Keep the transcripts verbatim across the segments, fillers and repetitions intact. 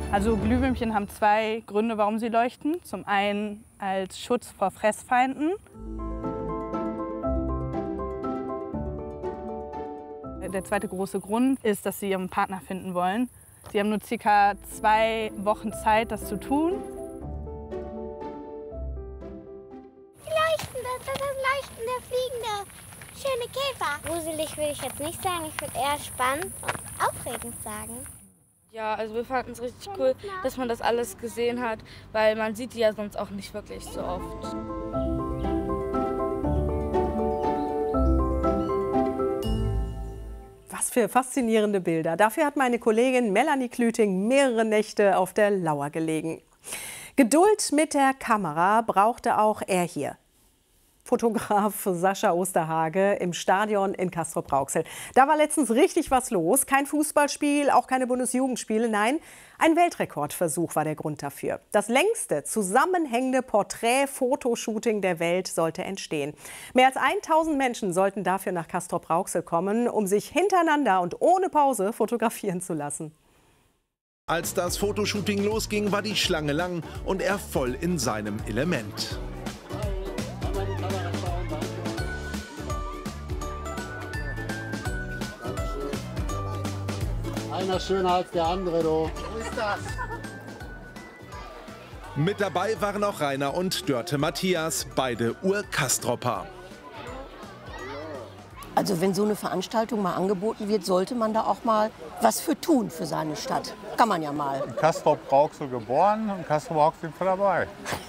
Also Glühwürmchen haben zwei Gründe, warum sie leuchten. Zum einen als Schutz vor Fressfeinden. Der zweite große Grund ist, dass sie ihren Partner finden wollen. Sie haben nur circa zwei Wochen Zeit, das zu tun. Die leuchten, das ist das Leuchten der fliegende schöne Käfer. Gruselig würde ich jetzt nicht sagen, ich würde eher spannend und aufregend sagen. Ja, also wir fanden es richtig cool, dass man das alles gesehen hat, weil man sieht die ja sonst auch nicht wirklich so oft. Was für faszinierende Bilder. Dafür hat meine Kollegin Melanie Klüting mehrere Nächte auf der Lauer gelegen. Geduld mit der Kamera brauchte auch er hier. Fotograf Sascha Osterhage im Stadion in Castrop-Rauxel. Da war letztens richtig was los. Kein Fußballspiel, auch keine Bundesjugendspiele. Nein, ein Weltrekordversuch war der Grund dafür. Das längste zusammenhängende Porträt-Fotoshooting der Welt sollte entstehen. Mehr als tausend Menschen sollten dafür nach Castrop-Rauxel kommen, um sich hintereinander und ohne Pause fotografieren zu lassen. Als das Fotoshooting losging, war die Schlange lang und er voll in seinem Element. Einer schöner als der andere, du. So ist das. Mit dabei waren auch Rainer und Dörte Matthias, beide Ur-Castropper. Also wenn so eine Veranstaltung mal angeboten wird, sollte man da auch mal was für tun für seine Stadt. Kann man ja mal. In Castrop-Rauxel geboren und Castrop-Rauxel sind wir dabei.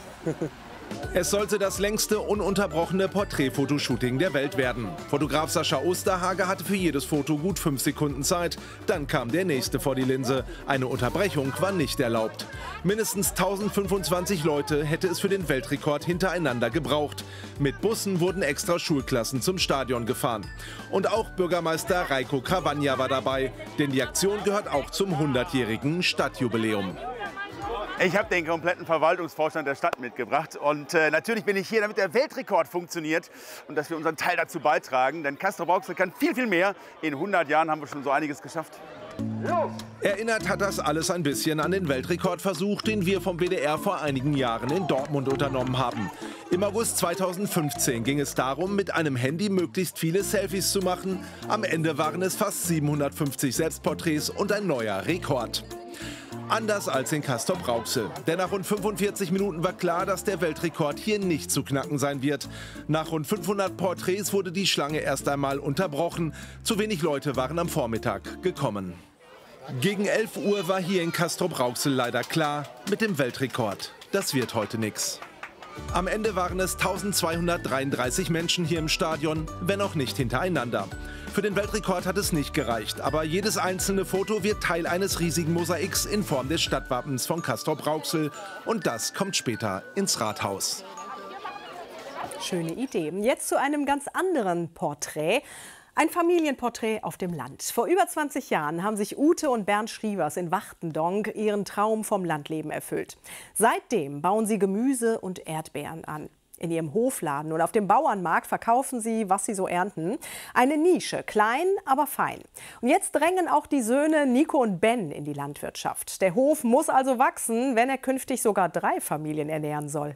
Es sollte das längste ununterbrochene Porträtfotoshooting der Welt werden. Fotograf Sascha Osterhage hatte für jedes Foto gut fünf Sekunden Zeit. Dann kam der nächste vor die Linse. Eine Unterbrechung war nicht erlaubt. Mindestens tausendfünfundzwanzig Leute hätte es für den Weltrekord hintereinander gebraucht. Mit Bussen wurden extra Schulklassen zum Stadion gefahren. Und auch Bürgermeister Reiko Cravagna war dabei, denn die Aktion gehört auch zum hundertjährigen Stadtjubiläum. Ich habe den kompletten Verwaltungsvorstand der Stadt mitgebracht und äh, natürlich bin ich hier, damit der Weltrekord funktioniert und dass wir unseren Teil dazu beitragen, denn Castrop-Rauxel kann viel, viel mehr. In hundert Jahren haben wir schon so einiges geschafft. Erinnert hat das alles ein bisschen an den Weltrekordversuch, den wir vom B D R vor einigen Jahren in Dortmund unternommen haben. Im August zweitausendfünfzehn ging es darum, mit einem Handy möglichst viele Selfies zu machen. Am Ende waren es fast siebenhundertfünfzig Selbstporträts und ein neuer Rekord. Anders als in Castrop-Rauxel. Denn nach rund fünfundvierzig Minuten war klar, dass der Weltrekord hier nicht zu knacken sein wird. Nach rund fünfhundert Porträts wurde die Schlange erst einmal unterbrochen. Zu wenig Leute waren am Vormittag gekommen. Gegen elf Uhr war hier in Castrop-Rauxel leider klar, mit dem Weltrekord, das wird heute nix. Am Ende waren es tausendzweihundertdreiunddreißig Menschen hier im Stadion, wenn auch nicht hintereinander. Für den Weltrekord hat es nicht gereicht, aber jedes einzelne Foto wird Teil eines riesigen Mosaiks in Form des Stadtwappens von Castrop-Rauxel. Und das kommt später ins Rathaus. Schöne Idee. Jetzt zu einem ganz anderen Porträt. Ein Familienporträt auf dem Land. Vor über zwanzig Jahren haben sich Ute und Bernd Schrievers in Wachtendonk ihren Traum vom Landleben erfüllt. Seitdem bauen sie Gemüse und Erdbeeren an. In ihrem Hofladen und auf dem Bauernmarkt verkaufen sie, was sie so ernten. Eine Nische, klein, aber fein. Und jetzt drängen auch die Söhne Nico und Ben in die Landwirtschaft. Der Hof muss also wachsen, wenn er künftig sogar drei Familien ernähren soll.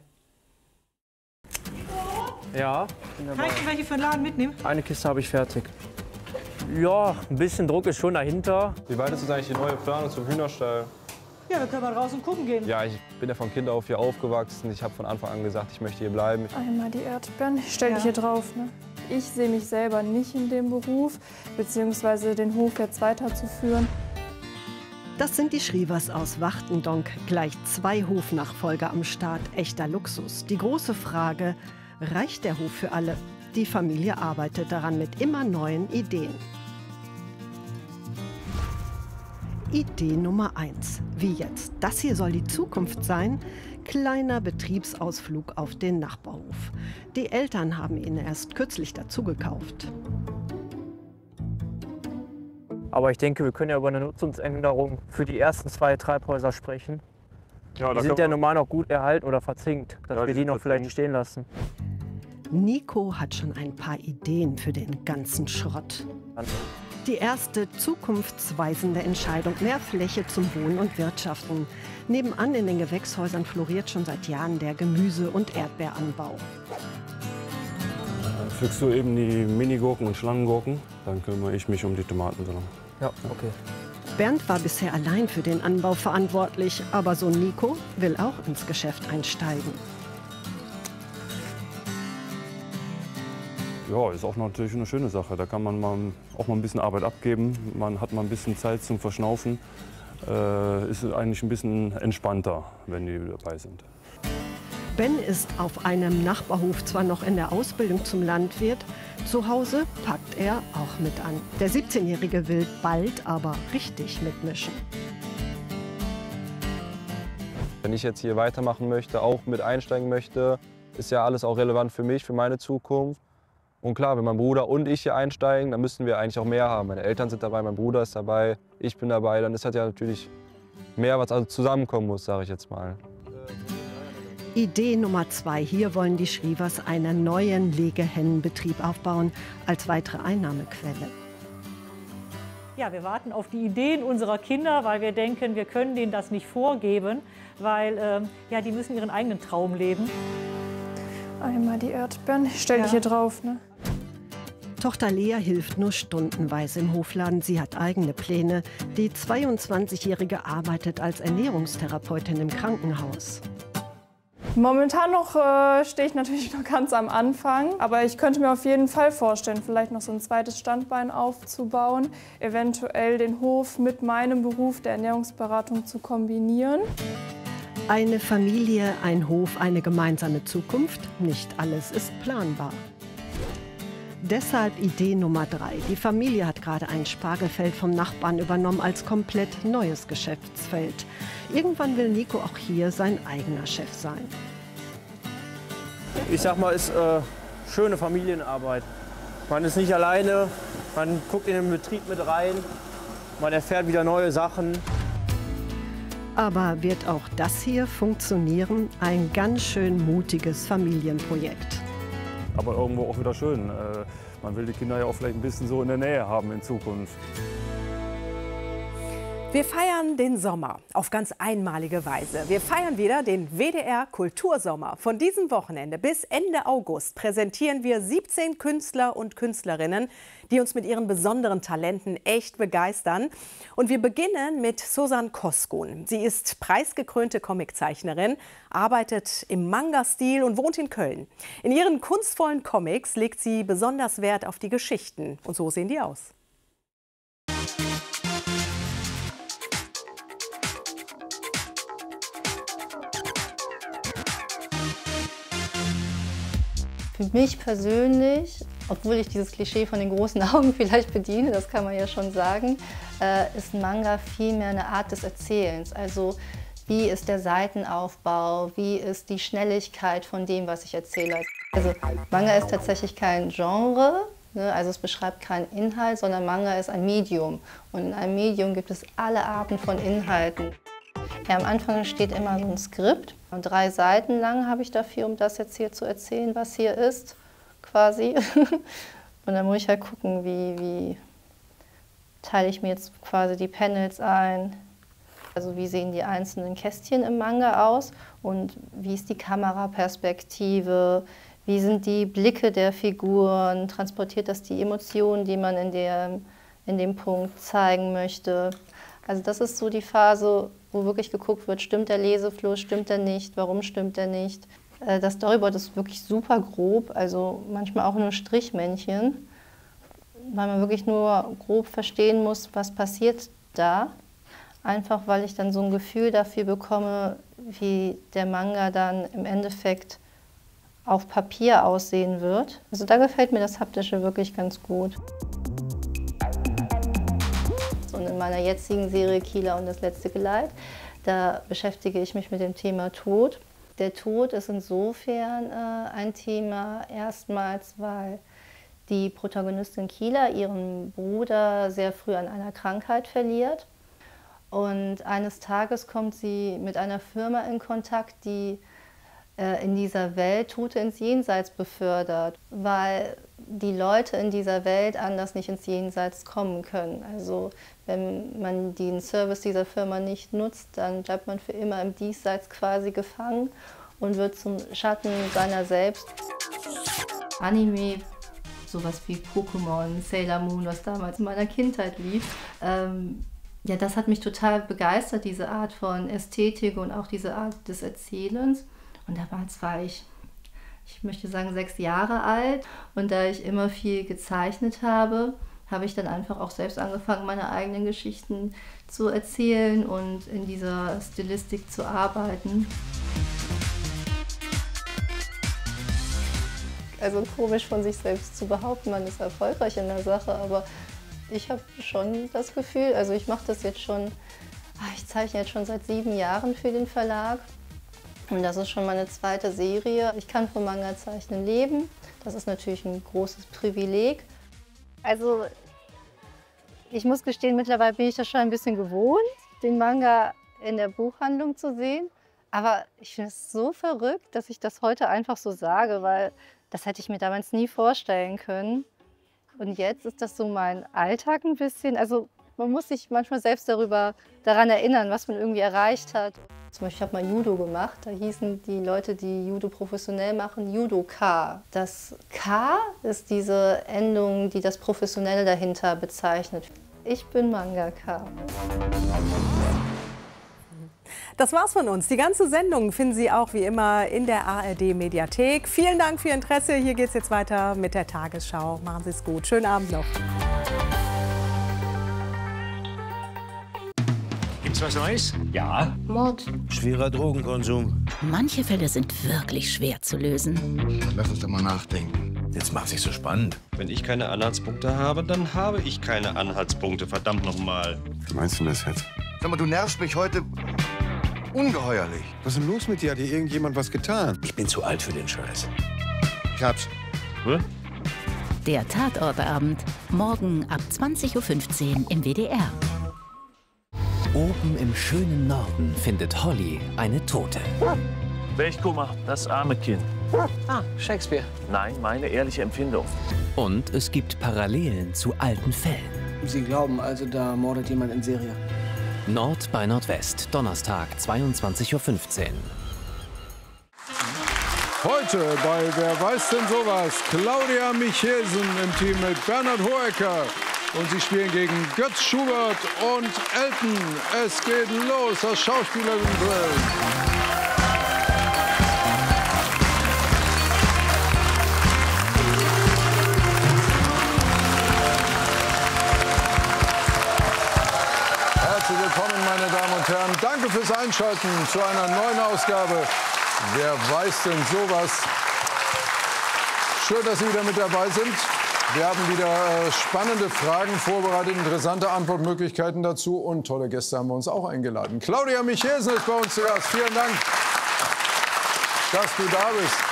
Ja. Kann ich welche für den Laden mitnehmen? Eine Kiste habe ich fertig. Ja, ein bisschen Druck ist schon dahinter. Wie weit ist jetzt eigentlich die neue Planung zum Hühnerstall? Ja, wir können mal draußen gucken gehen. Ja, ich bin ja von Kind auf hier aufgewachsen. Ich habe von Anfang an gesagt, ich möchte hier bleiben. Einmal die Erdbeeren. Ich stelle dich hier drauf. Ne? Ich sehe mich selber nicht in dem Beruf, beziehungsweise den Hof jetzt weiterzuführen. Das sind die Schrievers aus Wachtendonk. Gleich zwei Hofnachfolger am Start. Echter Luxus. Die große Frage: Reicht der Hof für alle? Die Familie arbeitet daran mit immer neuen Ideen. Idee Nummer eins. Wie jetzt? Das hier soll die Zukunft sein? Kleiner Betriebsausflug auf den Nachbarhof. Die Eltern haben ihn erst kürzlich dazu gekauft. Aber ich denke, wir können ja über eine Nutzungsänderung für die ersten zwei Treibhäuser sprechen. Ja, die sind ja normal noch gut erhalten oder verzinkt, dass ja, wir die noch vielleicht stehen lassen. Nico hat schon ein paar Ideen für den ganzen Schrott. Die erste zukunftsweisende Entscheidung, mehr Fläche zum Wohnen und Wirtschaften. Nebenan in den Gewächshäusern floriert schon seit Jahren der Gemüse- und Erdbeeranbau. Dann pflückst du eben die Minigurken und Schlangengurken, dann kümmere ich mich um die Tomaten. Ja, okay. Bernd war bisher allein für den Anbau verantwortlich, aber Sohn Nico will auch ins Geschäft einsteigen. Ja, ist auch natürlich eine schöne Sache. Da kann man mal, auch mal ein bisschen Arbeit abgeben. Man hat mal ein bisschen Zeit zum Verschnaufen. Äh, ist eigentlich ein bisschen entspannter, wenn die dabei sind. Ben ist auf einem Nachbarhof zwar noch in der Ausbildung zum Landwirt, zu Hause packt er auch mit an. Der siebzehnjährige will bald aber richtig mitmischen. Wenn ich jetzt hier weitermachen möchte, auch mit einsteigen möchte, ist ja alles auch relevant für mich, für meine Zukunft. Und klar, wenn mein Bruder und ich hier einsteigen, dann müssen wir eigentlich auch mehr haben. Meine Eltern sind dabei, mein Bruder ist dabei, ich bin dabei. Dann ist halt ja natürlich mehr, was also zusammenkommen muss, sage ich jetzt mal. Idee Nummer zwei. Hier wollen die Schrivers einen neuen Legehennenbetrieb aufbauen als weitere Einnahmequelle. Ja, wir warten auf die Ideen unserer Kinder, weil wir denken, wir können denen das nicht vorgeben, weil ähm, ja, die müssen ihren eigenen Traum leben. Einmal die Erdbeeren, ich stell dich Ja. hier drauf. Ne? Tochter Lea hilft nur stundenweise im Hofladen. Sie hat eigene Pläne. Die zweiundzwanzigjährige arbeitet als Ernährungstherapeutin im Krankenhaus. Momentan noch äh, stehe ich natürlich noch ganz am Anfang, aber ich könnte mir auf jeden Fall vorstellen, vielleicht noch so ein zweites Standbein aufzubauen, eventuell den Hof mit meinem Beruf der Ernährungsberatung zu kombinieren. Eine Familie, ein Hof, eine gemeinsame Zukunft. Nicht alles ist planbar. Deshalb Idee Nummer drei. Die Familie hat gerade ein Spargelfeld vom Nachbarn übernommen als komplett neues Geschäftsfeld. Irgendwann will Nico auch hier sein eigener Chef sein. Ich sag mal, es ist äh, schöne Familienarbeit. Man ist nicht alleine, man guckt in den Betrieb mit rein, man erfährt wieder neue Sachen. Aber wird auch das hier funktionieren? Ein ganz schön mutiges Familienprojekt. Aber irgendwo auch wieder schön. Äh, man will die Kinder ja auch vielleicht ein bisschen so in der Nähe haben in Zukunft. Wir feiern den Sommer auf ganz einmalige Weise. Wir feiern wieder den W D R Kultursommer. Von diesem Wochenende bis Ende August präsentieren wir siebzehn Künstler und Künstlerinnen, die uns mit ihren besonderen Talenten echt begeistern. Und wir beginnen mit Susan Koskun. Sie ist preisgekrönte Comiczeichnerin, arbeitet im Manga-Stil und wohnt in Köln. In ihren kunstvollen Comics legt sie besonders Wert auf die Geschichten. Und so sehen die aus. Für mich persönlich, obwohl ich dieses Klischee von den großen Augen vielleicht bediene, das kann man ja schon sagen, äh, ist Manga vielmehr eine Art des Erzählens. Also wie ist der Seitenaufbau, wie ist die Schnelligkeit von dem, was ich erzähle. Also Manga ist tatsächlich kein Genre, ne? Also es beschreibt keinen Inhalt, sondern Manga ist ein Medium. Und in einem Medium gibt es alle Arten von Inhalten. Ja, am Anfang steht immer so ein Skript. Und drei Seiten lang habe ich dafür, um das jetzt hier zu erzählen, was hier ist, quasi. Und dann muss ich halt gucken, wie, wie teile ich mir jetzt quasi die Panels ein. Also wie sehen die einzelnen Kästchen im Manga aus und wie ist die Kameraperspektive, wie sind die Blicke der Figuren, transportiert das die Emotionen, die man in, der, in dem Punkt zeigen möchte. Also das ist so die Phase, wo wirklich geguckt wird, stimmt der Lesefluss, stimmt er nicht, warum stimmt er nicht. Das Storyboard ist wirklich super grob, also manchmal auch nur Strichmännchen, weil man wirklich nur grob verstehen muss, was passiert da. Einfach weil ich dann so ein Gefühl dafür bekomme, wie der Manga dann im Endeffekt auf Papier aussehen wird. Also da gefällt mir das Haptische wirklich ganz gut. Und in meiner jetzigen Serie Kila und das letzte Geleit, da beschäftige ich mich mit dem Thema Tod. Der Tod ist insofern äh, ein Thema, erstmals, weil die Protagonistin Kila ihren Bruder sehr früh an einer Krankheit verliert. Und eines Tages kommt sie mit einer Firma in Kontakt, die äh, in dieser Welt Tote ins Jenseits befördert, weil die Leute in dieser Welt anders nicht ins Jenseits kommen können. Also wenn man den Service dieser Firma nicht nutzt, dann bleibt man für immer im Diesseits quasi gefangen und wird zum Schatten seiner selbst. Anime, sowas wie Pokémon, Sailor Moon, was damals in meiner Kindheit lief, ähm, ja, das hat mich total begeistert, diese Art von Ästhetik und auch diese Art des Erzählens. Und damals war ich, ich möchte sagen, sechs Jahre alt. Und da ich immer viel gezeichnet habe, habe ich dann einfach auch selbst angefangen, meine eigenen Geschichten zu erzählen und in dieser Stilistik zu arbeiten. Also komisch von sich selbst zu behaupten, man ist erfolgreich in der Sache, aber ich habe schon das Gefühl, also ich mache das jetzt schon, ich zeichne jetzt schon seit sieben Jahren für den Verlag und das ist schon meine zweite Serie. Ich kann vom Manga-Zeichnen leben, das ist natürlich ein großes Privileg. Also ich muss gestehen, mittlerweile bin ich das schon ein bisschen gewohnt, den Manga in der Buchhandlung zu sehen, aber ich finde es so verrückt, dass ich das heute einfach so sage, weil das hätte ich mir damals nie vorstellen können. Und jetzt ist das so mein Alltag ein bisschen. Also man muss sich manchmal selbst darüber daran erinnern, was man irgendwie erreicht hat. Zum Beispiel, ich habe mal Judo gemacht. Da hießen die Leute, die Judo professionell machen, Judoka. Das K ist diese Endung, die das Professionelle dahinter bezeichnet. Ich bin Mangaka. Das war's von uns. Die ganze Sendung finden Sie auch wie immer in der A R D-Mediathek. Vielen Dank für Ihr Interesse. Hier geht's jetzt weiter mit der Tagesschau. Machen Sie es gut. Schönen Abend noch. Gibt's was Neues? Ja. Mord. Schwerer Drogenkonsum. Manche Fälle sind wirklich schwer zu lösen. Lass uns doch mal nachdenken. Jetzt macht sich so spannend. Wenn ich keine Anhaltspunkte habe, dann habe ich keine Anhaltspunkte. Verdammt nochmal. Wie meinst du das jetzt? Sag mal, du nervst mich heute ungeheuerlich. Was ist denn los mit dir? Hat dir irgendjemand was getan? Ich bin zu alt für den Scheiß. Ich hab's. Hm? Der Tatortabend. Morgen ab zwanzig Uhr fünfzehn im W D R. Oben im schönen Norden findet Holly eine Tote. Welchkummer, das arme Kind. Ah, Shakespeare. Nein, meine ehrliche Empfindung. Und es gibt Parallelen zu alten Fällen. Sie glauben also, da mordet jemand in Serie? Nord bei Nordwest, Donnerstag, zweiundzwanzig Uhr fünfzehn. Heute bei Wer weiß denn sowas? Claudia Michelsen im Team mit Bernhard Hoecker. Und sie spielen gegen Götz Schubert und Elton. Es geht los, das Schauspielerinnen-Duell. Herzlich willkommen, meine Damen und Herren. Danke fürs Einschalten zu einer neuen Ausgabe. Wer weiß denn sowas? Schön, dass Sie wieder mit dabei sind. Wir haben wieder äh, spannende Fragen vorbereitet, interessante Antwortmöglichkeiten dazu und tolle Gäste haben wir uns auch eingeladen. Claudia Michelsen ist bei uns zu Gast. Vielen Dank, dass du da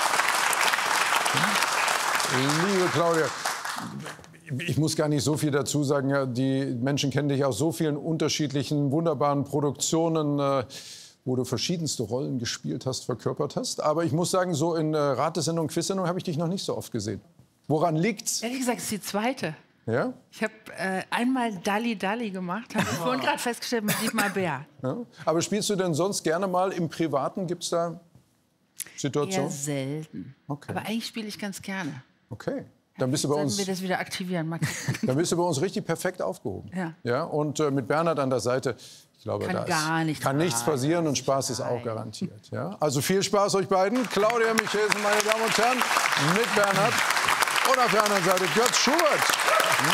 bist. Liebe Claudia, ich muss gar nicht so viel dazu sagen. Die Menschen kennen dich aus so vielen unterschiedlichen, wunderbaren Produktionen, äh, wo du verschiedenste Rollen gespielt hast, verkörpert hast. Aber ich muss sagen, so in äh, Ratesendung, Quizsendung habe ich dich noch nicht so oft gesehen. Woran liegt's? Ehrlich gesagt, es ist die zweite. Ja? Ich habe äh, einmal Dalli Dalli gemacht, habe ich vorhin gerade festgestellt mit Dietmar Bär. Ja? Aber spielst du denn sonst gerne mal im Privaten? Gibt es da Situationen? Eher selten. Okay. Aber eigentlich spiele ich ganz gerne. Okay. Dann bist du bei Sollten uns. wir das wieder aktivieren, Max? Dann bist du bei uns richtig perfekt aufgehoben. Ja. Ja? Und äh, mit Bernhard an der Seite, ich glaube, Kann da gar ist, nichts kann nichts passieren und Spaß ist auch garantiert. Ja? Also viel Spaß euch beiden. Claudia Michelsen, meine Damen und Herren, mit Bernhard. Und auf der anderen Seite Götz Schubert. Hm?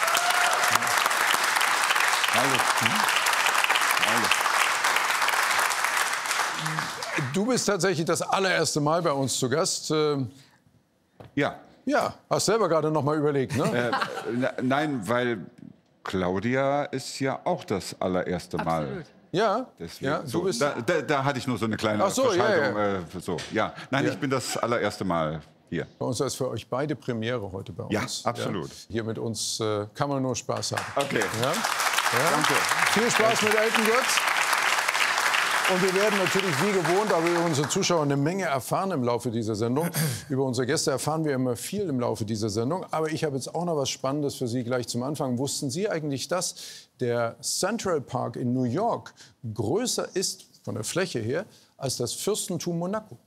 Hallo. Hm? Hallo. Du bist tatsächlich das allererste Mal bei uns zu Gast. Ähm, ja. Ja, hast selber gerade noch mal überlegt, ne? Äh, na, nein, weil Claudia ist ja auch das allererste Mal. Absolut. Ja, Deswegen, ja, du so, bist da, da, da hatte ich nur so eine kleine Ach so, ja, Verschaltung. ja. Äh, so, ja. Nein, Ja. ich bin das allererste Mal hier. Bei uns ist es für euch beide Premiere heute bei uns. Ja, absolut. Ja. Hier mit uns äh, kann man nur Spaß haben. Okay. Ja? Ja? Danke. Viel Spaß mit Elton Götz. Und wir werden natürlich wie gewohnt, aber über unsere Zuschauer eine Menge erfahren im Laufe dieser Sendung. Über unsere Gäste erfahren wir immer viel im Laufe dieser Sendung. Aber ich habe jetzt auch noch was Spannendes für Sie gleich zum Anfang. Wussten Sie eigentlich, dass der Central Park in New York größer ist, von der Fläche her, als das Fürstentum Monaco?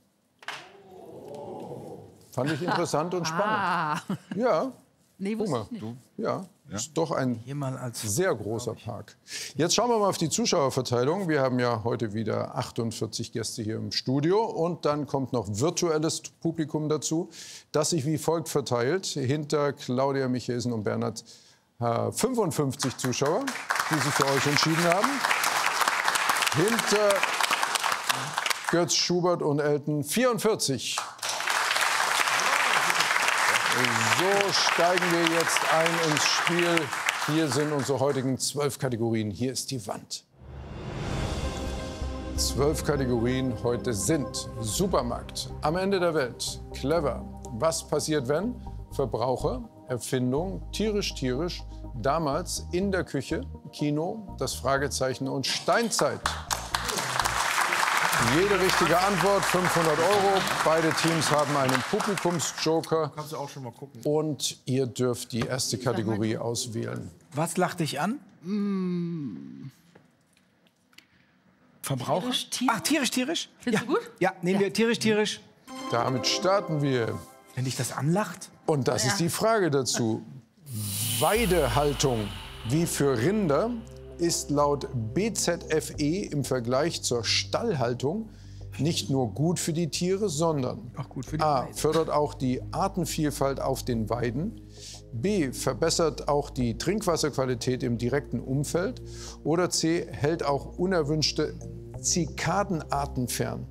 Fand ich interessant und spannend. Ah. Ja. Nee, Guck mal. ich nicht. Ja, ist doch ein sehr großer Park. Jetzt schauen wir mal auf die Zuschauerverteilung. Wir haben ja heute wieder achtundvierzig Gäste hier im Studio. Und dann kommt noch virtuelles Publikum dazu, das sich wie folgt verteilt. Hinter Claudia Michaelsen und Bernhard äh, fünfundfünfzig Zuschauer, die sich für euch entschieden haben. Hinter Götz Schubert und Elton vierundvierzig. So steigen wir jetzt ein ins Spiel. Hier sind unsere heutigen zwölf Kategorien. Hier ist die Wand. Zwölf Kategorien heute sind Supermarkt, am Ende der Welt, clever, was passiert wenn, Verbraucher, Erfindung, tierisch tierisch, damals in der Küche, Kino, das Fragezeichen und Steinzeit. Jede richtige Antwort, fünfhundert Euro. Beide Teams haben einen Publikumsjoker. Kannst du auch schon mal gucken. Und ihr dürft die erste Kategorie auswählen. Was lacht dich an? Mm. Verbraucher? Tierisch, tierisch? Ach, tierisch, tierisch? Findest ja. du gut? Ja, nehmen Ja. wir tierisch, tierisch. Damit starten wir. Wenn dich das anlacht? Und das Ja. ist die Frage dazu. Weidehaltung, wie für Rinder, ist laut B Z F E im Vergleich zur Stallhaltung nicht nur gut für die Tiere, sondern auch gut für die A. Weide. fördert auch die Artenvielfalt auf den Weiden, B. verbessert auch die Trinkwasserqualität im direkten Umfeld oder C. hält auch unerwünschte Zikadenarten fern.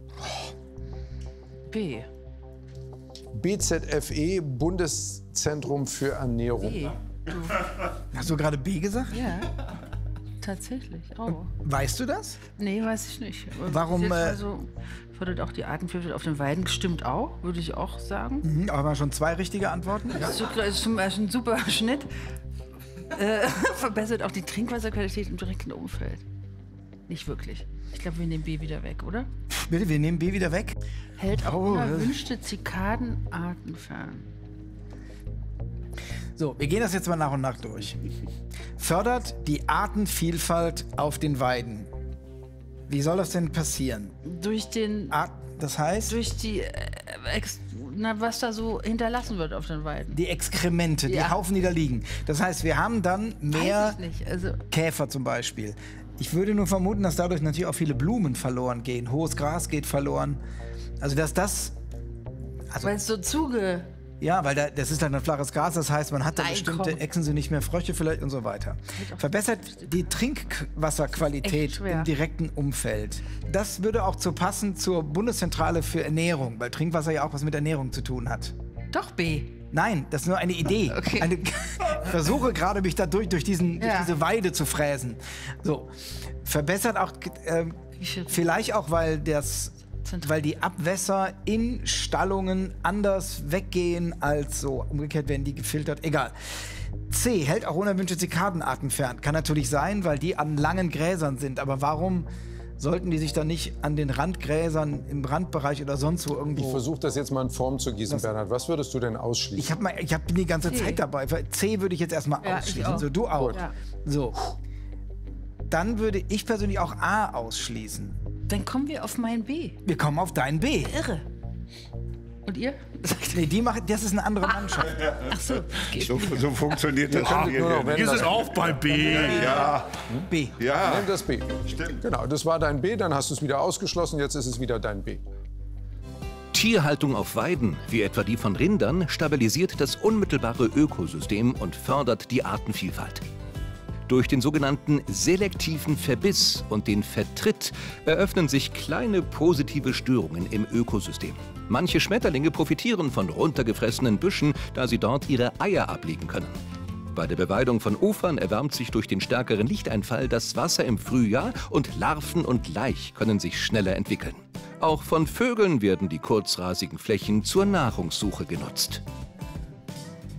B. B Z F E, Bundeszentrum für Ernährung. B. Hast du gerade B gesagt? Ja. Tatsächlich. Oh. Weißt du das? Nee, weiß ich nicht. Aber Warum, bis jetzt äh, Also, fördert auch die Artenvielfalt auf den Weiden. Stimmt auch, würde ich auch sagen. Mhm, aber waren schon zwei richtige Antworten. Das ist so- ist zum Beispiel ein super Schnitt. Äh, verbessert auch die Trinkwasserqualität im direkten Umfeld. Nicht wirklich. Ich glaube, wir nehmen B wieder weg, oder? Bitte, wir nehmen B wieder weg. Hält auch Oh, unerwünschte Zikadenarten fern. So, wir gehen das jetzt mal nach und nach durch. Fördert die Artenvielfalt auf den Weiden. Wie soll das denn passieren? Durch den. Art, das heißt? Durch die. Äh, Ex, na, was da so hinterlassen wird auf den Weiden. Die Exkremente, die Ja. Haufen, die da liegen. Das heißt, wir haben dann mehr Weiß ich nicht. Also, Käfer zum Beispiel. Ich würde nur vermuten, dass dadurch natürlich auch viele Blumen verloren gehen. Hohes Gras geht verloren. Also, dass das. Also, weil es so zuge. ja, weil da, das ist dann ein flaches Gras, das heißt, man hat da Nein, bestimmte komm. Echsen, sind nicht mehr Frösche vielleicht und so weiter. Verbessert die Trinkwasserqualität Echt schwer. im direkten Umfeld. Das würde auch zu passen zur Bundeszentrale für Ernährung, weil Trinkwasser ja auch was mit Ernährung zu tun hat. Doch B. Nein, das ist nur eine Idee. Okay. Eine, ich versuche gerade, mich da durch, durch, diesen, durch Ja. diese Weide zu fräsen. So. Verbessert auch, ähm, vielleicht auch, weil das weil die Abwässer in Stallungen anders weggehen als so. Umgekehrt werden die gefiltert. Egal. C. Hält auch unerwünschte Zikadenarten fern. Kann natürlich sein, weil die an langen Gräsern sind. Aber warum sollten die sich dann nicht an den Randgräsern im Randbereich oder sonst wo irgendwo... Ich versuche das jetzt mal in Form zu gießen, Das- Bernhard. Was würdest du denn ausschließen? Ich habe ich hab die ganze C. Zeit dabei. C würde ich jetzt erstmal Ja, ich ausschließen. auch. So, du auch. Ja. So. Dann würde ich persönlich auch A ausschließen. Dann kommen wir auf mein B. Wir kommen auf dein B. Irre. Und ihr? Nee, die machen, das ist eine andere Mannschaft. Ach so. Okay. So, so funktioniert das könntet nur noch, wenn hier. das- auch bei B. Ja, B. ja. Nimm das B. Stimmt. Genau, das war dein B, dann hast du es wieder ausgeschlossen, jetzt ist es wieder dein B. Tierhaltung auf Weiden, wie etwa die von Rindern, stabilisiert das unmittelbare Ökosystem und fördert die Artenvielfalt. Durch den sogenannten selektiven Verbiss und den Vertritt eröffnen sich kleine positive Störungen im Ökosystem. Manche Schmetterlinge profitieren von runtergefressenen Büschen, da sie dort ihre Eier ablegen können. Bei der Beweidung von Ufern erwärmt sich durch den stärkeren Lichteinfall das Wasser im Frühjahr und Larven und Laich können sich schneller entwickeln. Auch von Vögeln werden die kurzrasigen Flächen zur Nahrungssuche genutzt.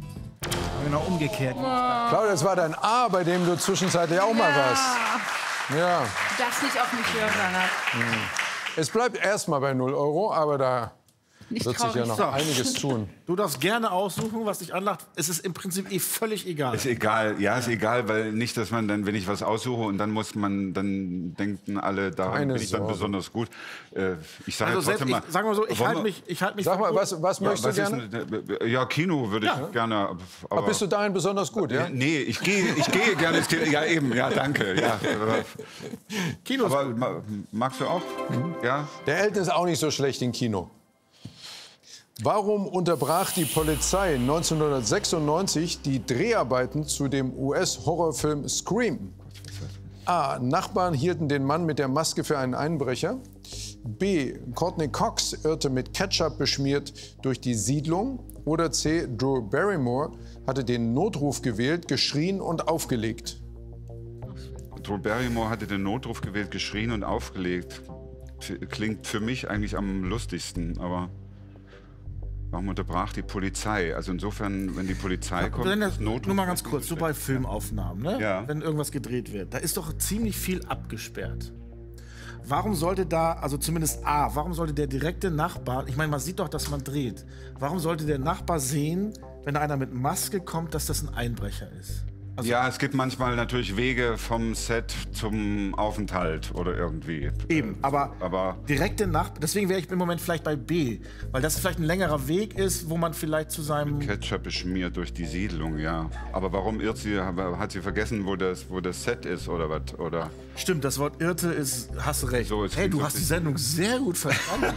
Genau umgekehrt. Claudia, das war dein A, bei dem du zwischenzeitlich auch mal warst. Ja. Du darfst nicht auf mich hören, Reinhard. Hm. Es bleibt erstmal bei null Euro, aber da Nicht wird sich ja noch So. einiges tun. Du darfst gerne aussuchen, was dich anlacht. Es ist im Prinzip eh völlig egal. Ist egal, ja, ist egal, weil nicht, dass man dann, wenn ich was aussuche und dann muss man, dann denken alle, daran Keine bin ich dann Sorge. besonders gut. Äh, ich sage Also trotzdem selbst, mal, ich, sagen wir so, ich wollen halte wir- mich, ich halte mich. Sag für mal, gut. was, was Ja, möchtest was du ist gerne? denn- ja, Kino würde Ja. ich gerne. Aber Aber bist du dahin besonders gut, ja? Äh, Nee, ich gehe, ich gehe gerne ins Kino. Ja, eben, ja, danke. Ja. Kino ist Aber gut. ma- magst du auch? Ja. Der Elton ist auch nicht so schlecht im Kino. Warum unterbrach die Polizei neunzehnhundertsechsundneunzig die Dreharbeiten zu dem U S-Horrorfilm Scream? A. Nachbarn hielten den Mann mit der Maske für einen Einbrecher. B. Courtney Cox irrte mit Ketchup beschmiert durch die Siedlung. Oder C. Drew Barrymore hatte den Notruf gewählt, geschrien und aufgelegt. Drew Barrymore hatte den Notruf gewählt, geschrien und aufgelegt. F- Klingt für mich eigentlich am lustigsten, aber warum unterbrach die Polizei? Also insofern, wenn die Polizei kommt, Wenn das, ist Notruf. nur mal ganz kurz, so bei Filmaufnahmen, ne? Ja. Wenn irgendwas gedreht wird, da ist doch ziemlich viel abgesperrt. Warum sollte da, also zumindest A, warum sollte der direkte Nachbar, ich meine, man sieht doch, dass man dreht, warum sollte der Nachbar sehen, wenn da einer mit Maske kommt, dass das ein Einbrecher ist? Also Ja, es gibt manchmal natürlich Wege vom Set zum Aufenthalt oder irgendwie. Eben, aber, aber direkte Nachbar, deswegen wäre ich im Moment vielleicht bei B, weil das vielleicht ein längerer Weg ist, wo man vielleicht zu seinem... Ketchup beschmiert durch die Siedlung, ja. Aber warum irrt sie? Hat sie vergessen, wo das, wo das Set ist oder was? Oder? Stimmt, das Wort irrte ist, hast du recht. So, es hey, klingt du so hast ein die Sendung sehr gut verstanden.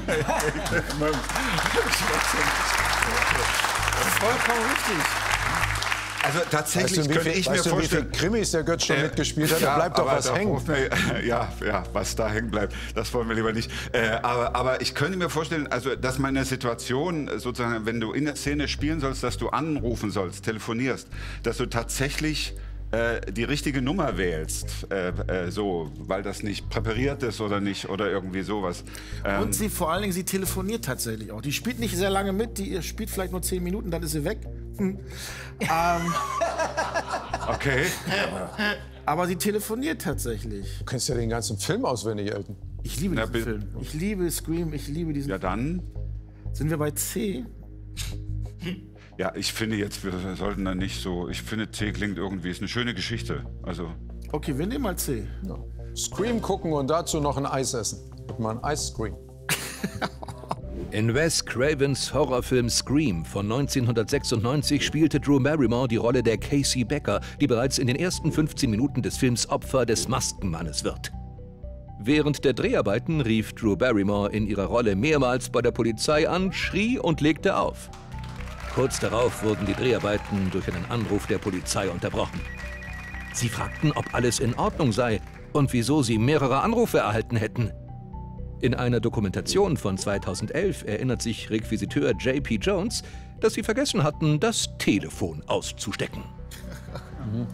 Vollkommen richtig. Also tatsächlich Weißt du, wie könnte viel- ich mir weißt du, wie vorstellen, viele Krimis der Götz schon Äh, mitgespielt hat? Da ja, bleibt doch aber was da hängen. braucht man- Ja, ja, was da hängen bleibt, das wollen wir lieber nicht. Äh, aber, aber ich könnte mir vorstellen, also, dass man in der Situation, sozusagen, wenn du in der Szene spielen sollst, dass du anrufen sollst, telefonierst, dass du tatsächlich äh, die richtige Nummer wählst, äh, äh, so, weil das nicht präpariert ist oder nicht oder irgendwie sowas. Ähm, Und sie vor allen Dingen, sie telefoniert tatsächlich auch. Die spielt nicht sehr lange mit, die spielt vielleicht nur zehn Minuten, dann ist sie weg. Hm. ähm, okay. Aber sie telefoniert tatsächlich. Du kennst ja den ganzen Film auswendig, Elton. Ich liebe diesen Film. Ich liebe Scream, ich liebe diesen Ja, dann? Sind wir bei C? Ja, ich finde jetzt, wir sollten da nicht so. Ich finde, C klingt irgendwie, ist eine schöne Geschichte. Also. Okay, wir nehmen mal C. Ja. Scream gucken und dazu noch ein Eis essen. Wird mal ein Ice Cream. In Wes Cravens Horrorfilm Scream von neunzehnhundertsechsundneunzig spielte Drew Barrymore die Rolle der Casey Becker, die bereits in den ersten fünfzehn Minuten des Films Opfer des Maskenmannes wird. Während der Dreharbeiten rief Drew Barrymore in ihrer Rolle mehrmals bei der Polizei an, schrie und legte auf. Kurz darauf wurden die Dreharbeiten durch einen Anruf der Polizei unterbrochen. Sie fragten, ob alles in Ordnung sei und wieso sie mehrere Anrufe erhalten hätten. In einer Dokumentation von zweitausendelf erinnert sich Requisiteur J P Jones, dass sie vergessen hatten, das Telefon auszustecken. Mhm.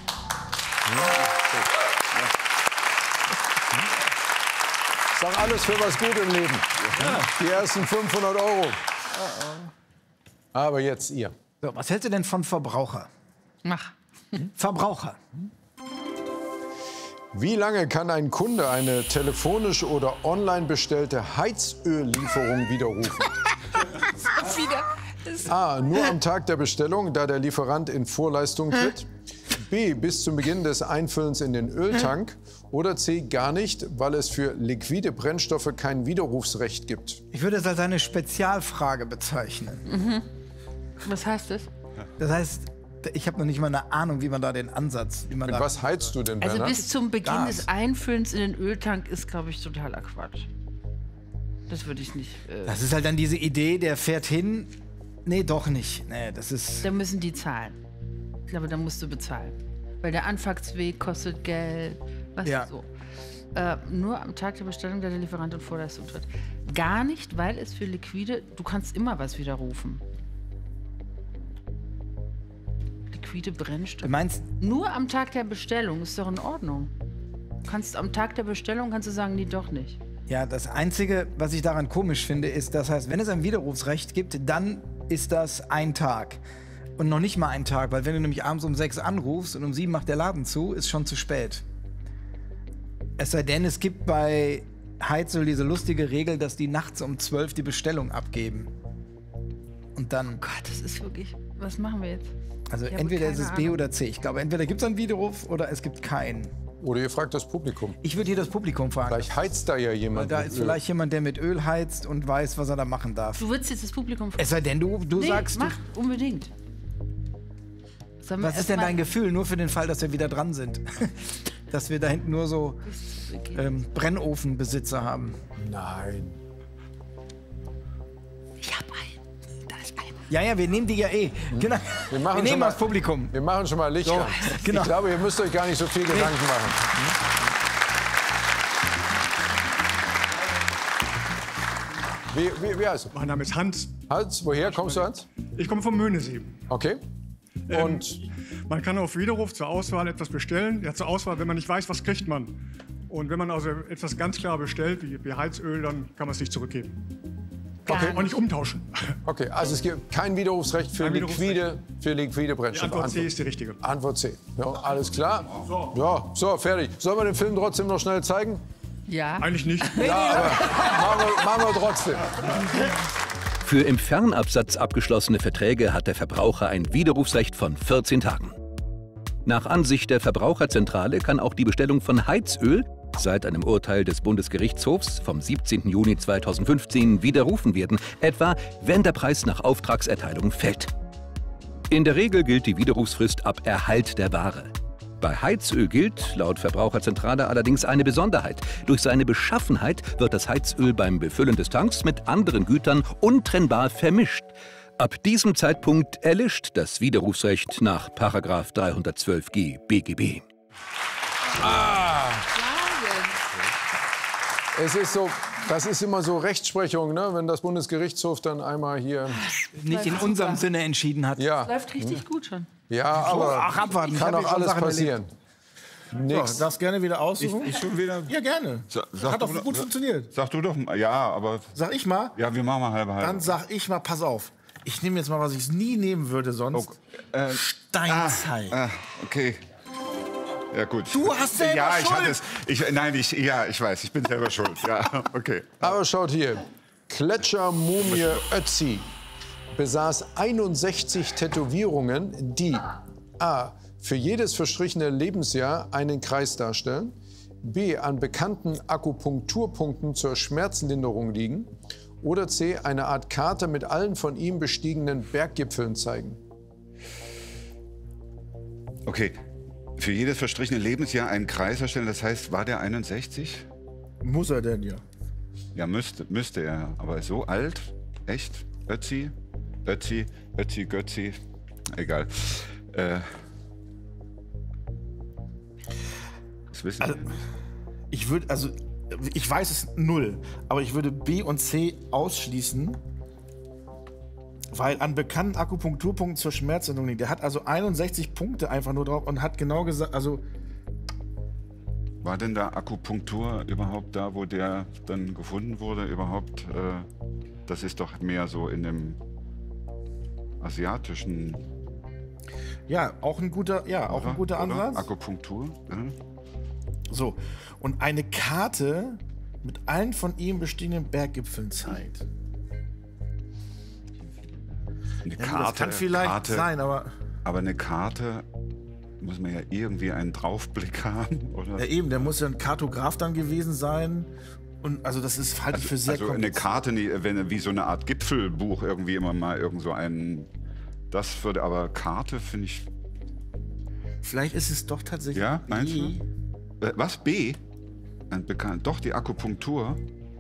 Sag alles für was gut im Leben. Die ersten fünfhundert Euro. Aber jetzt ihr. So, was hältst du denn von Verbraucher? Mach. Verbraucher. Wie lange kann ein Kunde eine telefonisch oder online bestellte Heizöllieferung widerrufen? Wieder. A. Nur am Tag der Bestellung, da der Lieferant in Vorleistung tritt. B. Bis zum Beginn des Einfüllens in den Öltank. Oder C. Gar nicht, weil es für liquide Brennstoffe kein Widerrufsrecht gibt. Ich würde es als eine Spezialfrage bezeichnen. Mhm. Was heißt das? Das heißt, ich habe noch nicht mal eine Ahnung, wie man da den Ansatz... Wie man Mit da was heizt du denn, Also Bernhard? bis zum Beginn Gas. des Einfüllens in den Öltank ist, glaube ich, totaler Quatsch. Das würde ich nicht... Äh, Das ist halt dann diese Idee, der fährt hin... Nee, doch nicht. Nee, das ist... da müssen die zahlen. Ich glaube, da musst du bezahlen. Weil der Anfahrtsweg kostet Geld. Was Ja. so. Äh, nur am Tag der Bestellung, da der Lieferant in Vorleistung tritt. Gar nicht, weil es für liquide... Du kannst immer was widerrufen. Liquide Brennstoffe. Du meinst... Nur am Tag der Bestellung ist doch in Ordnung. Du kannst am Tag der Bestellung kannst du sagen, nee, doch nicht. Ja, das Einzige, was ich daran komisch finde, ist, das heißt, wenn es ein Widerrufsrecht gibt, dann ist das ein Tag. Und noch nicht mal ein Tag, weil wenn du nämlich abends um sechs anrufst und um sieben macht der Laden zu, ist schon zu spät. Es sei denn, es gibt bei Heizöl diese lustige Regel, dass die nachts um zwölf die Bestellung abgeben. Und dann... Oh Gott, das ist wirklich... Was machen wir jetzt? Also Ich habe entweder keine ist es B Ahnung. oder C. Ich glaube, entweder gibt es einen Widerruf oder es gibt keinen. Oder ihr fragt das Publikum. Ich würde hier das Publikum fragen. Vielleicht heizt da ja Weil jemand. da mit ist Öl. vielleicht jemand, der mit Öl heizt und weiß, was er da machen darf. Du würdest jetzt das Publikum fragen. Es sei denn, du, du nee, sagst... mach, unbedingt. Sollen wir Was ist erst denn mal- dein Gefühl, nur für den Fall, dass wir wieder dran sind? Dass wir da hinten nur so ähm, Brennofenbesitzer haben. Nein. Ich hab einen. Da ist einer. Ja, ja, wir nehmen die ja eh. Genau. Wir, machen wir schon nehmen mal, das Publikum. Wir machen schon mal Licht So, an. genau. Ich glaube, ihr müsst euch gar nicht so viel Gedanken machen. Wie, wie, wie heißt du? Mein Name ist Hans. Hans, woher kommst du, Hans? Ich komme vom Möhnesee. Okay. Und Ähm, man kann auf Widerruf zur Auswahl etwas bestellen. Ja, zur Auswahl, wenn man nicht weiß, was kriegt man. Und wenn man also etwas ganz klar bestellt, wie, wie Heizöl, dann kann man es nicht zurückgeben. Okay. Und nicht umtauschen. Okay, also es gibt kein Widerrufsrecht für Kein liquide, für liquide Die Brennstoffe. Antwort C ist die richtige. Antwort C. Ja, alles klar. Ja, so, fertig. Sollen wir den Film trotzdem noch schnell zeigen? Ja. Eigentlich nicht. Ja, aber machen wir, machen wir trotzdem. Für im Fernabsatz abgeschlossene Verträge hat der Verbraucher ein Widerrufsrecht von vierzehn Tagen. Nach Ansicht der Verbraucherzentrale kann auch die Bestellung von Heizöl seit einem Urteil des Bundesgerichtshofs vom siebzehnten Juni zweitausendfünfzehn widerrufen werden, etwa wenn der Preis nach Auftragserteilung fällt. In der Regel gilt die Widerrufsfrist ab Erhalt der Ware. Bei Heizöl gilt laut Verbraucherzentrale allerdings eine Besonderheit. Durch seine Beschaffenheit wird das Heizöl beim Befüllen des Tanks mit anderen Gütern untrennbar vermischt. Ab diesem Zeitpunkt erlischt das Widerrufsrecht nach Paragraph dreihundertzwölf G B G B. Ah. Es ist so, das ist immer so Rechtsprechung, ne? Wenn das Bundesgerichtshof dann einmal hier Nicht in unserem Sinne entschieden hat. Ja, Läuft richtig gut schon. ja, aber Ach, abwarten. Ich kann hab auch hier schon alles Sachen passieren. Nix. So, darfst gerne wieder aussuchen. Ich, ich schon wieder. Ja, gerne. Sa- sag Hat doch du- gut funktioniert. Sag du doch mal. Ja, aber. Sag ich mal? Ja, wir machen mal halbe halbe. Dann sag ich mal, pass auf. Ich nehme jetzt mal, was ich nie nehmen würde sonst. äh, Steinzeit. Ah, okay. Ja, gut. Du hast selber Ja, ich Schuld. hatte es. Ich, nein, ich, ja, ich weiß, ich bin selber schuld. Ja, okay. Aber schaut hier. Gletschermumie Ötzi besaß einundsechzig Tätowierungen, die a. für jedes verstrichene Lebensjahr einen Kreis darstellen, b. an bekannten Akupunkturpunkten zur Schmerzlinderung liegen oder c. eine Art Karte mit allen von ihm bestiegenen Berggipfeln zeigen. Okay. Für jedes verstrichene Lebensjahr einen Kreis erstellen, das heißt, war der einundsechzig? Muss er denn, ja. Ja, müsste, müsste er. Aber so alt? Echt? Ötzi? Ötzi? Ötzi, Götzi? Egal. Äh. Das wissen Also, ich würde, also, ich weiß es null, aber ich würde B und C ausschließen, weil an bekannten Akupunkturpunkten zur Schmerzlinderung liegt. Der hat also einundsechzig Punkte einfach nur drauf und hat genau gesagt, also War denn da Akupunktur überhaupt da, wo der dann gefunden wurde? Überhaupt, äh, das ist doch mehr so in dem asiatischen. ja, auch ein guter, ja, auch ein guter Oder? Ansatz. Akupunktur. Ja. So, und eine Karte mit allen von ihm bestehenden Berggipfeln zeigt. Eine Ja, gut, Karte, das kann vielleicht Karte, sein, aber Aber eine Karte muss man ja irgendwie einen Draufblick haben, oder? ja, eben, der muss ja ein Kartograf dann gewesen sein. Und also das ist halte ich für sehr Also eine kompliziert. Karte, nie- wenn, wie so eine Art Gipfelbuch irgendwie immer mal irgend so ein. Das würde aber Karte finde ich. Vielleicht ist es doch tatsächlich. Ja, meinst B. du? Äh, was? B? Ein bekannt, doch die Akupunktur.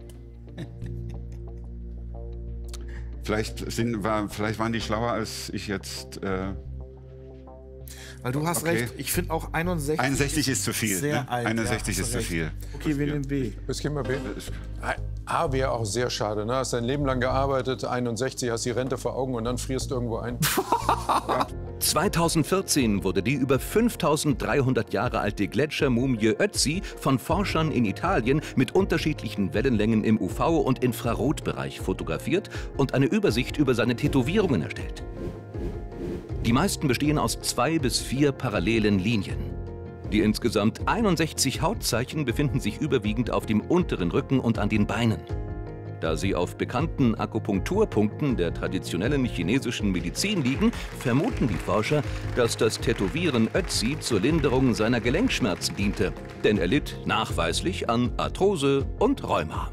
Vielleicht, sind, war, vielleicht waren die schlauer als ich jetzt. Äh, Weil du hast okay. recht, ich finde auch einundsechzig. einundsechzig ist zu viel. Sehr Ne? alt. einundsechzig ja, ist hast zu du viel. recht. Okay, wir nehmen B. Das gehen wir B. A wäre auch sehr schade. Ne? Hast dein Leben lang gearbeitet, einundsechzig, hast die Rente vor Augen und dann frierst du irgendwo ein. zweitausendvierzehn wurde die über fünftausenddreihundert Jahre alte Gletschermumie Ötzi von Forschern in Italien mit unterschiedlichen Wellenlängen im U V- und Infrarotbereich fotografiert und eine Übersicht über seine Tätowierungen erstellt. Die meisten bestehen aus zwei bis vier parallelen Linien. Die insgesamt einundsechzig Hautzeichen befinden sich überwiegend auf dem unteren Rücken und an den Beinen. Da sie auf bekannten Akupunkturpunkten der traditionellen chinesischen Medizin liegen, vermuten die Forscher, dass das Tätowieren Ötzi zur Linderung seiner Gelenkschmerzen diente. Denn er litt nachweislich an Arthrose und Rheuma.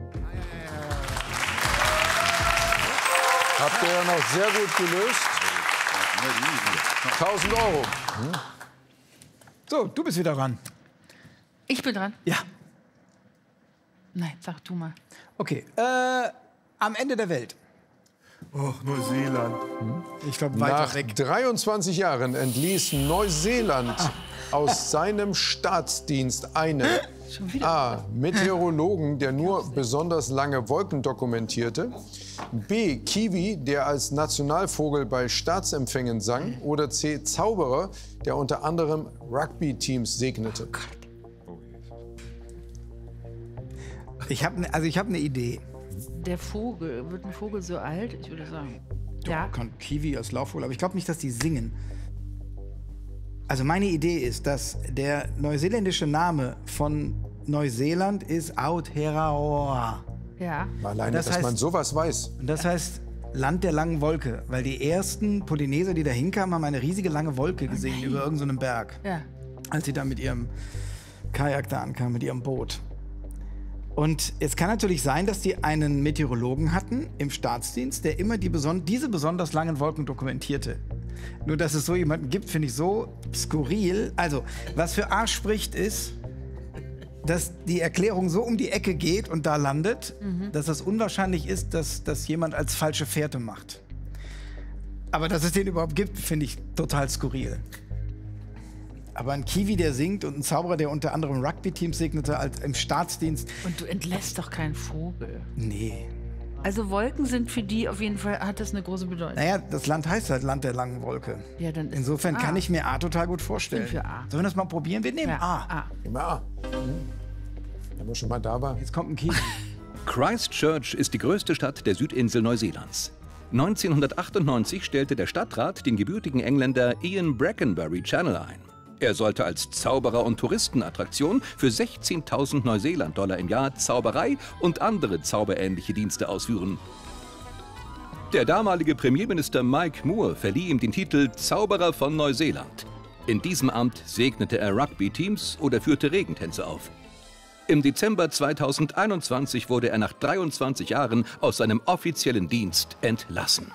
Habt ihr ja noch sehr gut gelöst. tausend Euro. Hm. So, du bist wieder dran. Ich bin dran? Ja. Nein, sag du mal. Okay, äh, am Ende der Welt. Oh, Neuseeland. Hm. Ich glaube, weiter Nach weg. dreiundzwanzig Jahren entließ Neuseeland ah. aus seinem Staatsdienst einen A. Meteorologen, der nur besonders lange Wolken dokumentierte, B. Kiwi, der als Nationalvogel bei Staatsempfängen sang, oder C. Zauberer, der unter anderem Rugby-Teams segnete. Oh ich habe also ich habe eine Idee. Der Vogel, wird ein Vogel so alt? Ich würde sagen. Doch, ja. Kann Kiwi als Laufvogel, aber ich glaube nicht, dass die singen. Also meine Idee ist, dass der neuseeländische Name von Neuseeland ist Aotearoa. Ja. Alleine, das dass heißt, man sowas weiß. Und das heißt Land der langen Wolke, weil die ersten Polyneser, die da hinkamen, haben eine riesige lange Wolke gesehen oh über irgendeinen so Berg. Ja. Als sie da mit ihrem Kajak da ankamen, mit ihrem Boot. Und es kann natürlich sein, dass die einen Meteorologen hatten im Staatsdienst, der immer die beson diese besonders langen Wolken dokumentierte. Nur, dass es so jemanden gibt, finde ich so skurril. Also, was für A spricht, ist, dass die Erklärung so um die Ecke geht und da landet, mhm. dass es unwahrscheinlich ist, dass das jemand als falsche Fährte macht. Aber dass es den überhaupt gibt, finde ich total skurril. Aber ein Kiwi, der singt, und ein Zauberer, der unter anderem Rugby-Teams segnete, als im Staatsdienst. Und du entlässt doch keinen Vogel. Nee. Also Wolken sind für die auf jeden Fall, hat das eine große Bedeutung. Naja, das Land heißt halt Land der langen Wolke. Ja, dann ist Insofern kann ich mir A total gut vorstellen. Ich bin für A. Sollen wir das mal probieren? Wir nehmen ja, A. A. Nehmen wir A. Mhm. Wenn wir schon mal da waren. Jetzt kommt ein Kiwi. Christchurch ist die größte Stadt der Südinsel Neuseelands. neunzehnhundertachtundneunzig stellte der Stadtrat den gebürtigen Engländer Ian Brackenbury Channel ein. Er sollte als Zauberer und Touristenattraktion für sechzehntausend Neuseeland-Dollar im Jahr Zauberei und andere zauberähnliche Dienste ausführen. Der damalige Premierminister Mike Moore verlieh ihm den Titel Zauberer von Neuseeland. In diesem Amt segnete er Rugby-Teams oder führte Regentänze auf. Im Dezember zweitausendeinundzwanzig wurde er nach dreiundzwanzig Jahren aus seinem offiziellen Dienst entlassen.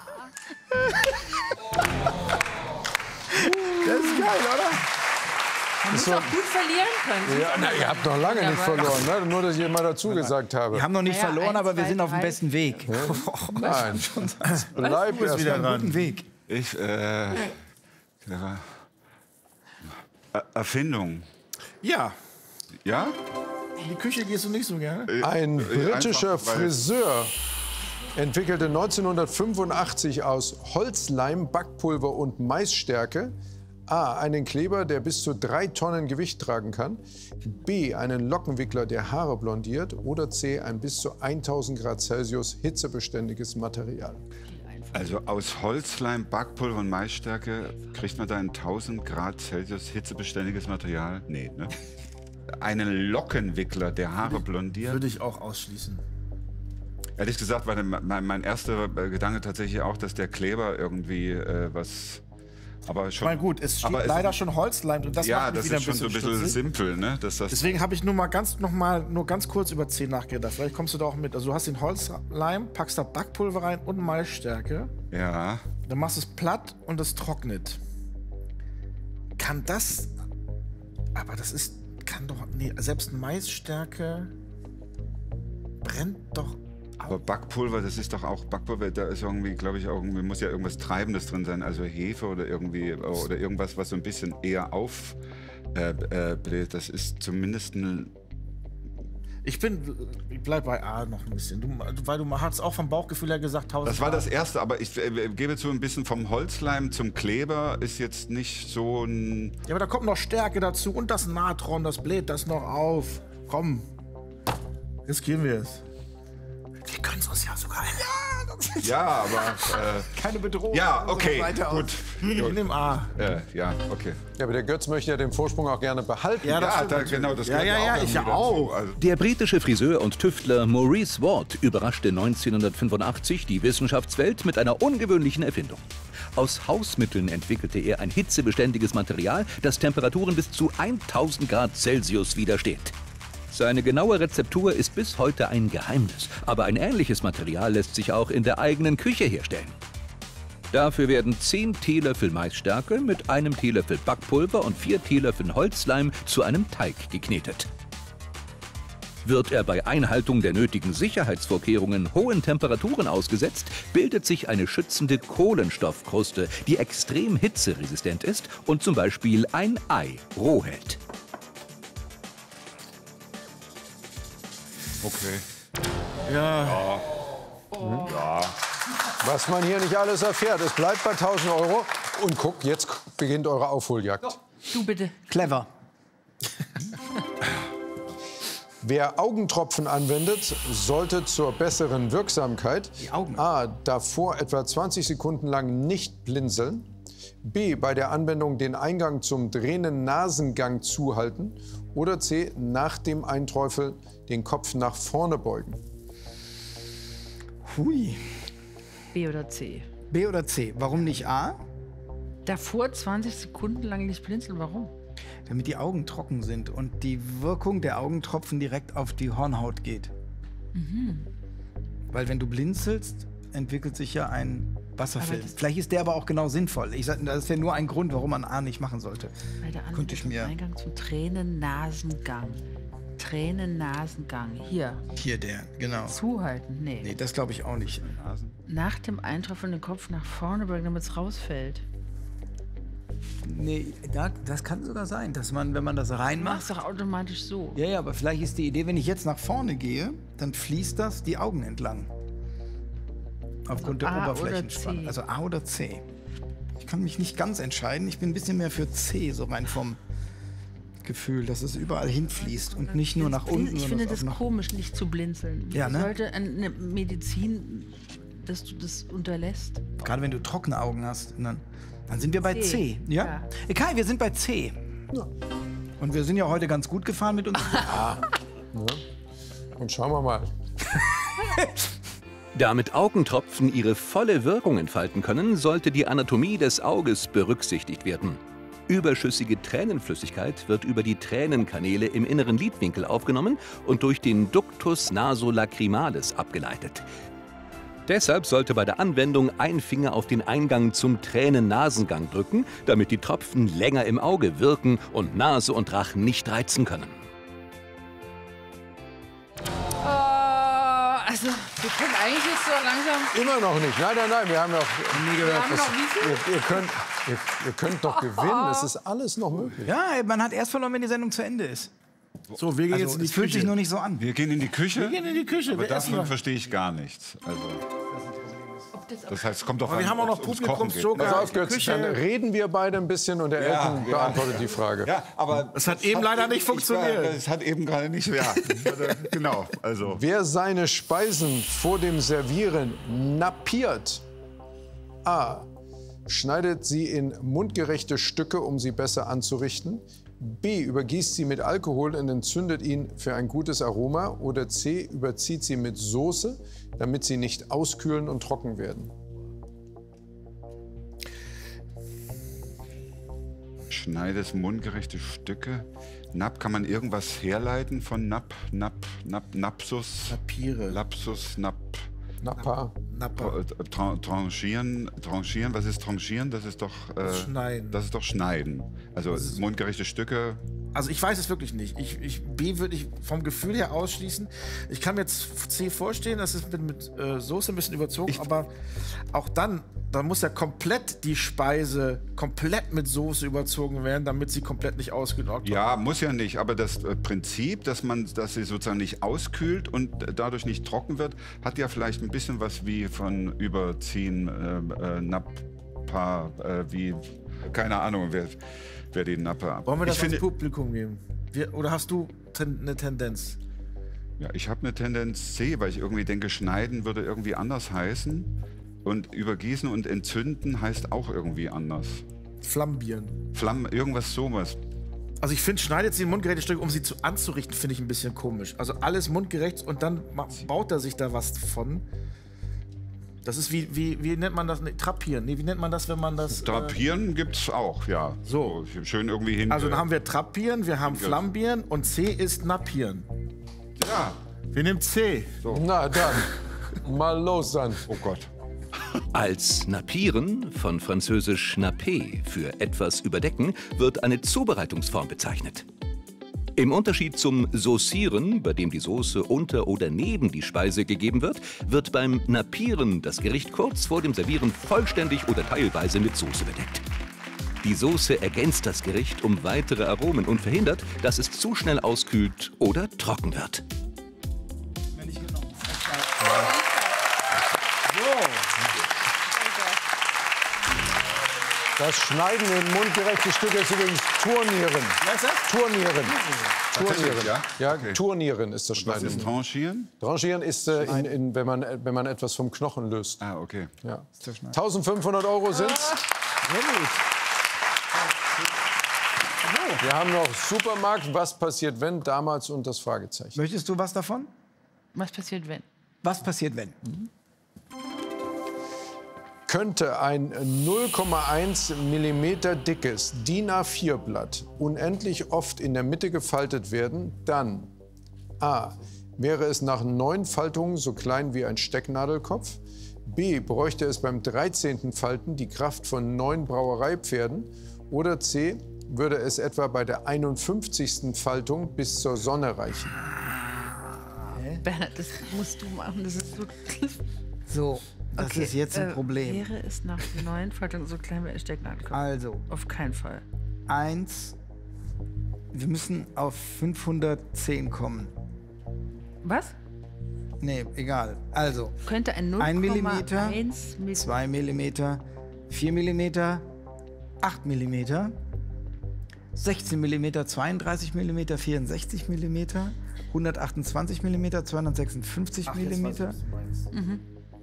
Das ist geil, oder? Man muss so, auch gut verlieren können. Ja, na, ihr habt noch lange nicht verloren, ne? Nur, dass ich mal dazu gesagt habe. Wir haben noch nicht naja, verloren, eins, aber wir zwei, sind auf dem drei. besten Weg. Ja? Nein, bleib erst wieder mal einen guten Weg. Ich, äh, Erfindung. Ja. Ja? In die Küche gehst du nicht so gerne? Ein britischer Einfach, weil- Friseur entwickelte neunzehnhundertfünfundachtzig aus Holzleim, Backpulver und Maisstärke A. einen Kleber, der bis zu drei Tonnen Gewicht tragen kann, B. einen Lockenwickler, der Haare blondiert, oder C. ein bis zu tausend Grad Celsius hitzebeständiges Material. Also aus Holzleim, Backpulver und Maisstärke kriegt man da ein tausend Grad Celsius hitzebeständiges Material? Nee, ne? Einen Lockenwickler, der Haare blondiert? Würde ich auch ausschließen. Ehrlich gesagt war mein, mein erster Gedanke tatsächlich auch, dass der Kleber irgendwie äh, was... Aber schon, Ich meine, gut, es steht aber leider es, schon Holzleim drin. Das ja, macht mich das wieder ist schon ein so ein bisschen stutzig. simpel, ne? Dass das Deswegen habe ich nur mal ganz, noch mal, nur ganz kurz über C nachgedacht. Vielleicht kommst du da auch mit. Also du hast den Holzleim, packst da Backpulver rein und Maisstärke. Ja. Dann machst du es platt und es trocknet. Kann das... Aber das ist... Kann doch... Nee, selbst Maisstärke brennt doch... Aber Backpulver, das ist doch auch Backpulver, da ist irgendwie, glaube ich, auch irgendwie muss ja irgendwas Treibendes drin sein, also Hefe oder irgendwie oder irgendwas, was so ein bisschen eher aufbläht. Äh, äh, das ist zumindest ein. Ich bin, ich bleib bei A noch ein bisschen, du, weil du hast auch vom Bauchgefühl her gesagt, tausend. Das war das erste, aber ich äh, gebe zu, ein bisschen vom Holzleim zum Kleber ist jetzt nicht so ein. Ja, aber da kommt noch Stärke dazu und das Natron, das bläht das noch auf. Komm, riskieren wir es. Wir können es uns ja sogar. Ja, das Ja, aber... Äh, Keine Bedrohung. Ja, okay, gut. gut. Nimm A. Äh, ja, okay. Ja, aber der Götz möchte ja den Vorsprung auch gerne behalten. Ja, das ja da, genau, das ja, ja, ja, ich ja auch. Also. Der britische Friseur und Tüftler Maurice Ward überraschte neunzehnhundertfünfundachtzig die Wissenschaftswelt mit einer ungewöhnlichen Erfindung. Aus Hausmitteln entwickelte er ein hitzebeständiges Material, das Temperaturen bis zu tausend Grad Celsius widersteht. Seine genaue Rezeptur ist bis heute ein Geheimnis, aber ein ähnliches Material lässt sich auch in der eigenen Küche herstellen. Dafür werden zehn Teelöffel Maisstärke mit einem Teelöffel Backpulver und vier Teelöffeln Holzleim zu einem Teig geknetet. Wird er bei Einhaltung der nötigen Sicherheitsvorkehrungen hohen Temperaturen ausgesetzt, bildet sich eine schützende Kohlenstoffkruste, die extrem hitzeresistent ist und zum Beispiel ein Ei roh hält. Okay. Ja. Ja. Mhm. Ja. Was man hier nicht alles erfährt, es bleibt bei tausend Euro. Und guck, jetzt beginnt eure Aufholjagd. Du bitte. Clever. Wer Augentropfen anwendet, sollte zur besseren Wirksamkeit Die Augen. A. davor etwa zwanzig Sekunden lang nicht blinzeln, B. bei der Anwendung den Eingang zum Tränennasengang zuhalten oder C. nach dem Einträufeln den Kopf nach vorne beugen. Hui. B oder C? B oder C. Warum nicht A? Davor zwanzig Sekunden lang nicht blinzeln. Warum? Damit die Augen trocken sind und die Wirkung der Augentropfen direkt auf die Hornhaut geht. Mhm. Weil wenn du blinzelst, entwickelt sich ja ein Wasserfilm. das- Vielleicht ist der aber auch genau sinnvoll. Ich sag, das ist ja nur ein Grund, warum man A nicht machen sollte. Bei der Könnte ich mir... Eingang zum Tränennasengang. Tränennasengang. Hier. Hier der, genau. Zuhalten. Nee. Nee, das glaube ich auch nicht. Nach dem Eintreffen den Kopf nach vorne beugen, damit es rausfällt. Nee, da, das kann sogar sein, dass man, wenn man das Du reinmacht... machst doch automatisch so. Ja, ja, aber vielleicht ist die Idee, wenn ich jetzt nach vorne gehe, dann fließt das die Augen entlang. Aufgrund Also der A Oberflächenspannung. oder C? Also A oder C. Ich kann mich nicht ganz entscheiden. Ich bin ein bisschen mehr für C, so rein vom Gefühl, dass es überall hinfließt und nicht nur nach unten. Ich sondern finde es das auch nach- komisch, nicht zu blinzeln. Ja, ne? Sollte eine Medizin, dass du das unterlässt? Gerade wenn du trockene Augen hast. Und Dann, dann sind wir bei C. C. Ja? Ja. Äh, Kai, wir sind bei C. Ja. Und wir sind ja heute ganz gut gefahren mit uns. Ja. Und schauen wir mal. Damit Augentropfen ihre volle Wirkung entfalten können, sollte die Anatomie des Auges berücksichtigt werden. Überschüssige Tränenflüssigkeit wird über die Tränenkanäle im inneren Lidwinkel aufgenommen und durch den Ductus nasolacrimalis abgeleitet. Deshalb sollte bei der Anwendung ein Finger auf den Eingang zum Tränennasengang drücken, damit die Tropfen länger im Auge wirken und Nase und Rachen nicht reizen können. Also, wir können eigentlich jetzt so langsam... Immer noch nicht. Nein, nein, nein. Wir haben noch nie gehört. haben dass- noch wie viel? Ihr, ihr, könnt, ihr, ihr könnt noch gewinnen. Es ist alles noch möglich. Ja, man hat erst verloren, wenn die Sendung zu Ende ist. So, wir gehen Also, jetzt in die es fühlt Küche. sich nur nicht so an. Wir gehen in die Küche? Wir gehen in die Küche. Aber Wir essen davon noch. verstehe ich gar nichts. Also, das heißt, es kommt doch Aber wir an, haben auch noch ob's ums Kochen geht. Publikumsjoker. Pass Ja, auf, Götz, Küche. dann reden wir beide ein bisschen und der Ja, Elton ja. beantwortet die Frage. Ja, aber Es hat eben leider nicht funktioniert. Es hat eben gerade nicht. Ja, genau. Also. Wer seine Speisen vor dem Servieren nappiert, A. schneidet sie in mundgerechte Stücke, um sie besser anzurichten, B. übergießt sie mit Alkohol und entzündet ihn für ein gutes Aroma oder C. überzieht sie mit Soße, damit sie nicht auskühlen und trocken werden. Schneidet mundgerechte Stücke. Napp, kann man irgendwas herleiten von Napp, Napp, Napp, Napsus? Nappiere. Lapsus, Napp. Nappa. Nappa. Tra tranchieren, tranchieren, was ist tranchieren? Das ist doch äh, Schneiden. Das ist doch Schneiden. Also mundgerechte Stücke. Also ich weiß es wirklich nicht. Ich, ich, B würde ich vom Gefühl her ausschließen. Ich kann mir jetzt C vorstellen, das ist mit, mit äh, Soße ein bisschen überzogen, Ich- aber auch dann, da muss ja komplett die Speise komplett mit Soße überzogen werden, damit sie komplett nicht ausgelockt wird. Ja, muss ja nicht. Aber das äh, Prinzip, dass man, dass sie sozusagen nicht auskühlt und äh, dadurch nicht trocken wird, hat ja vielleicht ein bisschen was wie von Überziehen, äh, äh, Nappa, äh, wie keine Ahnung, wer, wer die Nappe ab. Wollen wir das ich ans finde, Publikum geben? Wir, oder hast du ten, eine Tendenz? Ja, ich habe eine Tendenz C, weil ich irgendwie denke, schneiden würde irgendwie anders heißen. Und übergießen und entzünden heißt auch irgendwie anders. Flambieren. Flamm, irgendwas sowas. Also ich finde, schneidet sie in mundgerechte Stücke, um sie zu anzurichten, finde ich ein bisschen komisch. Also alles mundgerecht und dann baut er sich da was von. Das ist wie, wie, wie nennt man das? Nee, Trapieren. Nee, wie nennt man das, wenn man das... Trapieren äh, gibt's auch, ja. So, schön irgendwie hin. Also dann haben wir Trapieren, wir haben Flambieren und C ist Nappieren. Ja. Wir nehmen C. So. Na dann, mal los dann. Oh Gott. Als Nappieren, von französisch napper für etwas überdecken, wird eine Zubereitungsform bezeichnet. Im Unterschied zum Saucieren, bei dem die Soße unter oder neben die Speise gegeben wird, wird beim Nappieren das Gericht kurz vor dem Servieren vollständig oder teilweise mit Soße bedeckt. Die Soße ergänzt das Gericht um weitere Aromen und verhindert, dass es zu schnell auskühlt oder trocken wird. Das Schneiden in mundgerechte Stücke ist übrigens Turnieren. Was ist das? Turnieren. Turnieren. Ja, ja okay. Turnieren ist das Schneiden. Was ist Tranchieren? Tranchieren ist, äh, in, in, wenn, man, wenn man etwas vom Knochen löst. Ah, okay. Ja. eintausendfünfhundert Euro sind's. Sehr gut. Wir haben noch Supermarkt. Was passiert, wenn? Damals und das Fragezeichen. Möchtest du was davon? Was passiert, wenn? Was passiert, wenn? Mhm. Könnte ein null Komma eins Millimeter dickes D I N A vier Blatt unendlich oft in der Mitte gefaltet werden, dann A. Wäre es nach neun Faltungen so klein wie ein Stecknadelkopf, B. Bräuchte es beim dreizehnten Falten die Kraft von neun Brauereipferden oder C. Würde es etwa bei der einundfünfzigsten Faltung bis zur Sonne reichen. Hä? Bernhard, das musst du machen, das ist so... So. Das okay, ist jetzt ein äh, Problem. Wäre es nach neuen Faltungen so klein wie ein Stecknadelkopf? Also. Auf keinen Fall. Eins. Wir müssen auf fünfhundertzehn kommen. Was? Nee, egal. Also. Könnte ein null ein Komma Millimeter, eins zwei Millimeter, vier Millimeter, acht Millimeter, sechzehn Millimeter, zweiunddreißig Millimeter, vierundsechzig Millimeter, hundertachtundzwanzig Millimeter, zweihundertsechsundfünfzig Millimeter. Mhm.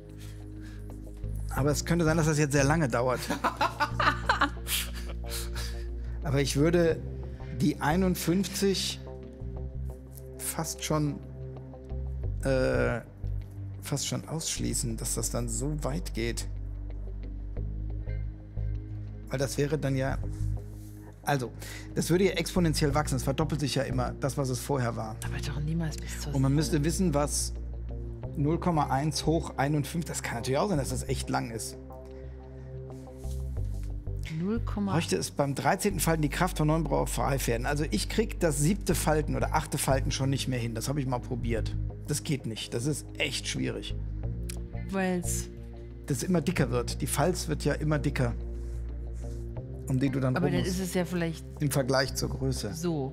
Aber es könnte sein, dass das jetzt sehr lange dauert. Aber ich würde die einundfünfzig fast schon, äh, fast schon ausschließen, dass das dann so weit geht. Weil das wäre dann ja... Also, das würde ja exponentiell wachsen. Es verdoppelt sich ja immer, das, was es vorher war. Aber doch niemals bis zur Und man müsste wissen, was null Komma eins hoch einundfünfzig, das kann natürlich auch sein, dass das echt lang ist. null, Bräuchte es beim dreizehnten Falten die Kraft von neun Brauereipferden. Also ich krieg das siebte Falten oder achte Falten schon nicht mehr hin. Das habe ich mal probiert. Das geht nicht. Das ist echt schwierig. Weil es... Das immer dicker wird. Die Falz wird ja immer dicker. Um die du dann Aber rum dann musst. ist es ja vielleicht... Im Vergleich zur Größe. So.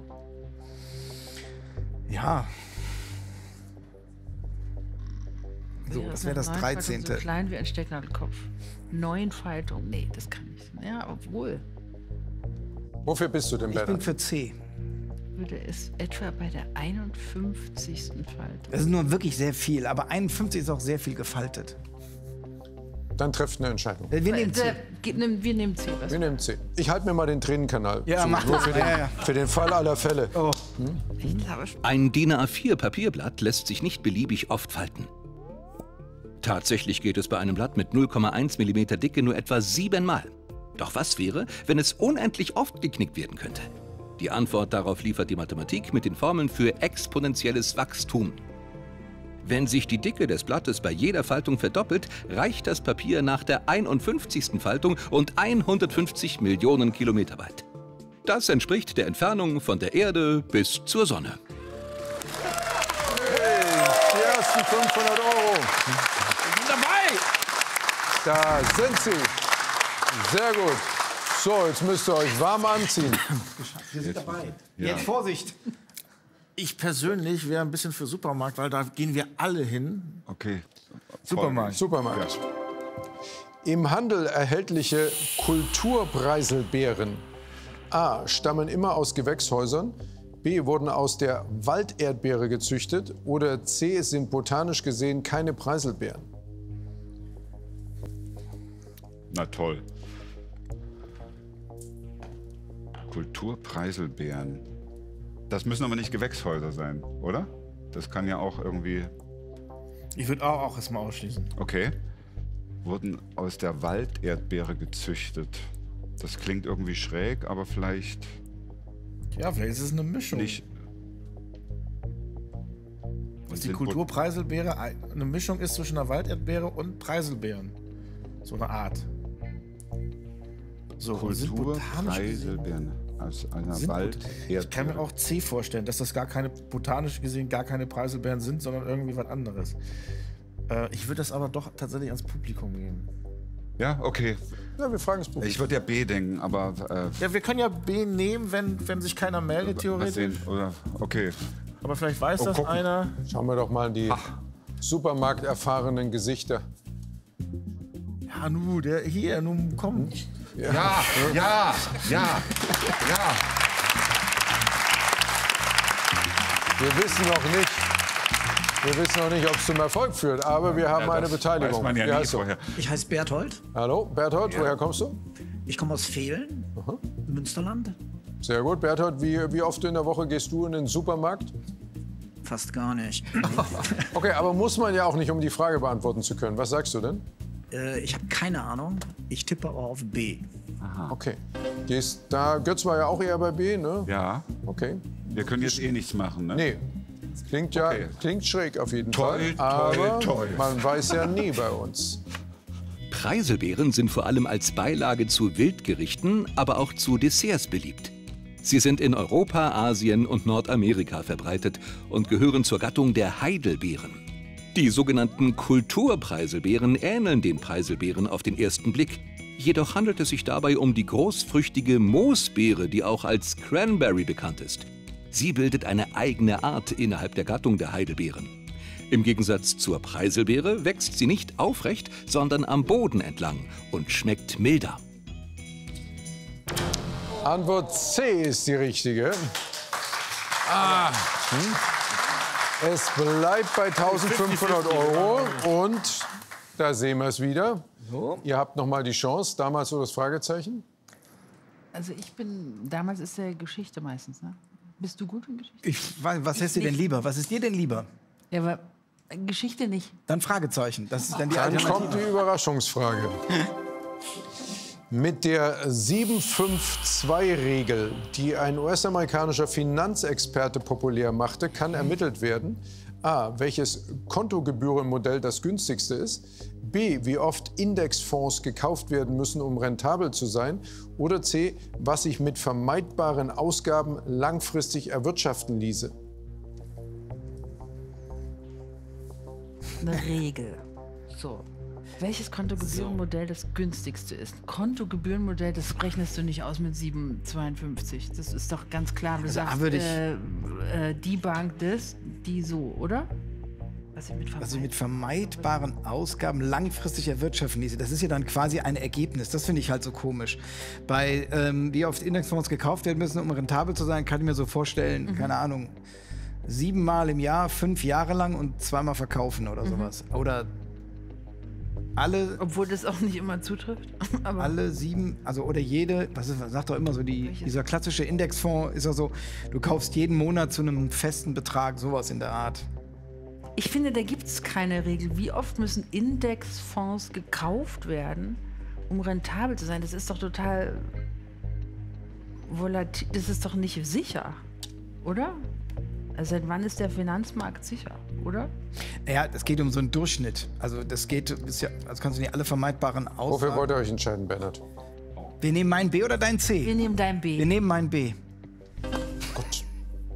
Ja. So, Wäre das es wäre nach das neun Faltungen dreizehnte. So klein wie ein Stecknadelkopf. Neun Faltungen, nee, das kann nicht. Ja, obwohl. Wofür bist du denn, Ich Bernhard? bin für C. Würde es etwa bei der einundfünfzigsten Faltung... Das ist nur wirklich sehr viel, aber einundfünfzig ist auch sehr viel gefaltet. Dann trefft eine Entscheidung. Wir nehmen C. Äh, ge- nimm- Wir nehmen C. Was? Wir nehmen C. Ich halte mir mal den Tränenkanal Ja, zu, mach nur das. für den, Ja, ja. für den Fall aller Fälle. Oh. Hm? Ein D I N A vier Papierblatt lässt sich nicht beliebig oft falten. Tatsächlich geht es bei einem Blatt mit null Komma eins Millimeter Dicke nur etwa siebenmal. Doch was wäre, wenn es unendlich oft geknickt werden könnte? Die Antwort darauf liefert die Mathematik mit den Formeln für exponentielles Wachstum. Wenn sich die Dicke des Blattes bei jeder Faltung verdoppelt, reicht das Papier nach der einundfünfzigsten Faltung und hundertfünfzig Millionen Kilometer weit. Das entspricht der Entfernung von der Erde bis zur Sonne. Hey, die ersten fünfhundert Euro. Dabei! Da sind sie. Sehr gut. So, jetzt müsst ihr euch warm anziehen. Wir sind dabei. Ja. Jetzt Vorsicht. Ich persönlich wäre ein bisschen für Supermarkt, weil da gehen wir alle hin. Okay. Supermarkt. Supermarkt. Im Handel erhältliche Kulturpreiselbeeren A. Stammen immer aus Gewächshäusern. B, wurden aus der Walderdbeere gezüchtet. Oder C, es sind botanisch gesehen keine Preiselbeeren. Na toll. Kulturpreiselbeeren. Das müssen aber nicht Gewächshäuser sein, oder? Das kann ja auch irgendwie... Ich würde auch, auch erstmal ausschließen. Okay. Wurden aus der Walderdbeere gezüchtet. Das klingt irgendwie schräg, aber vielleicht... Ja, vielleicht ist es eine Mischung. Nicht. Dass die Kulturpreiselbeere eine Mischung ist zwischen einer Walderdbeere und Preiselbeeren. So eine Art. So, Kulturpreiselbeeren aus einer Walderdbeere. Ich kann mir auch C vorstellen, dass das gar keine, botanisch gesehen, gar keine Preiselbeeren sind, sondern irgendwie was anderes. Äh, ich würde das aber doch tatsächlich ans Publikum geben. Ja, okay. Ja, wir fragen das Publikum. Ich würde ja B denken, aber... Äh, ja, wir können ja B nehmen, wenn, wenn sich keiner meldet, theoretisch. Sehen, oder? Okay. Aber vielleicht weiß oh, das gucken. einer. Schauen wir doch mal in die Ach. supermarkterfahrenen Gesichter. Ja, nu, der hier, nun komm. Ja, ja, ja, ja, ja. Wir wissen noch nicht, wir wissen noch nicht, ob es zum Erfolg führt, aber wir haben ja, eine Beteiligung. Weiß man ja Wie nie vorher. Ich heiße Berthold. Hallo, Berthold, ja. Woher kommst du? Ich komme aus Vehlen, Aha. Münsterland. Sehr gut. Berthold, wie, wie oft in der Woche gehst du in den Supermarkt? Fast gar nicht. Okay, aber muss man ja auch nicht, um die Frage beantworten zu können. Was sagst du denn? Äh, ich habe keine Ahnung. Ich tippe aber auf B. Aha. Okay. Gehst da, Götz war ja auch eher bei B, ne? Ja. Okay. Wir können jetzt eh nichts machen, ne? Nee. Klingt ja okay. klingt schräg auf jeden toll, Fall. Aber toll, toll. man weiß ja nie bei uns. Preiselbeeren sind vor allem als Beilage zu Wildgerichten, aber auch zu Desserts beliebt. Sie sind in Europa, Asien und Nordamerika verbreitet und gehören zur Gattung der Heidelbeeren. Die sogenannten Kulturpreiselbeeren ähneln den Preiselbeeren auf den ersten Blick. Jedoch handelt es sich dabei um die großfrüchtige Moosbeere, die auch als Cranberry bekannt ist. Sie bildet eine eigene Art innerhalb der Gattung der Heidelbeeren. Im Gegensatz zur Preiselbeere wächst sie nicht aufrecht, sondern am Boden entlang und schmeckt milder. Antwort C ist die richtige. Ah. Hm. Es bleibt bei eintausendfünfhundert Euro und da sehen wir es wieder. So. Ihr habt noch mal die Chance. Damals so das Fragezeichen. Also ich bin, damals ist ja Geschichte meistens, ne? Bist du gut in Geschichte? Ich, was ist dir denn lieber? Was ist dir denn lieber? Ja, aber Geschichte nicht. Dann Fragezeichen. Das ist dann die Dann Alternative. kommt die Überraschungsfrage. Mit der sieben fünf zwei Regel, die ein U S-amerikanischer Finanzexperte populär machte, kann ermittelt werden: A, welches Kontogebührenmodell das günstigste ist, B, wie oft Indexfonds gekauft werden müssen, um rentabel zu sein, oder C, was sich mit vermeidbaren Ausgaben langfristig erwirtschaften ließe. Eine Regel. So. Welches Kontogebührenmodell das günstigste ist? Kontogebührenmodell, das rechnest du nicht aus mit sieben Komma zweiundfünfzig. Das ist doch ganz klar. Du Also, sagst, würde ich- äh, äh, die Bank das, die so, oder? Was ich mit Was sich mit vermeidbaren Ausgaben langfristig erwirtschaften ließe. Das ist ja dann quasi ein Ergebnis. Das finde ich halt so komisch. Bei ähm, wie oft Indexfonds gekauft werden müssen, um rentabel zu sein, kann ich mir so vorstellen, Mhm. keine Ahnung, siebenmal im Jahr, fünf Jahre lang und zweimal verkaufen oder Mhm. sowas. Oder alle... Obwohl das auch nicht immer zutrifft. Aber Alle sieben, also oder jede, was ist, sagt doch immer so, die, dieser klassische Indexfonds ist ja so, du kaufst jeden Monat zu einem festen Betrag, sowas in der Art. ich finde, da gibt es keine Regel. Wie oft müssen Indexfonds gekauft werden, um rentabel zu sein? Das ist doch total volatil. Das ist doch nicht sicher, oder? Also seit wann ist der Finanzmarkt sicher, oder? Ja, es geht um so einen Durchschnitt. Also das geht, ist ja, also kannst du nicht alle vermeidbaren Ausgaben... Wofür wollt ihr euch entscheiden, Bernhard? Wir nehmen mein B oder dein C? Wir nehmen dein B. Wir nehmen mein B. Gut.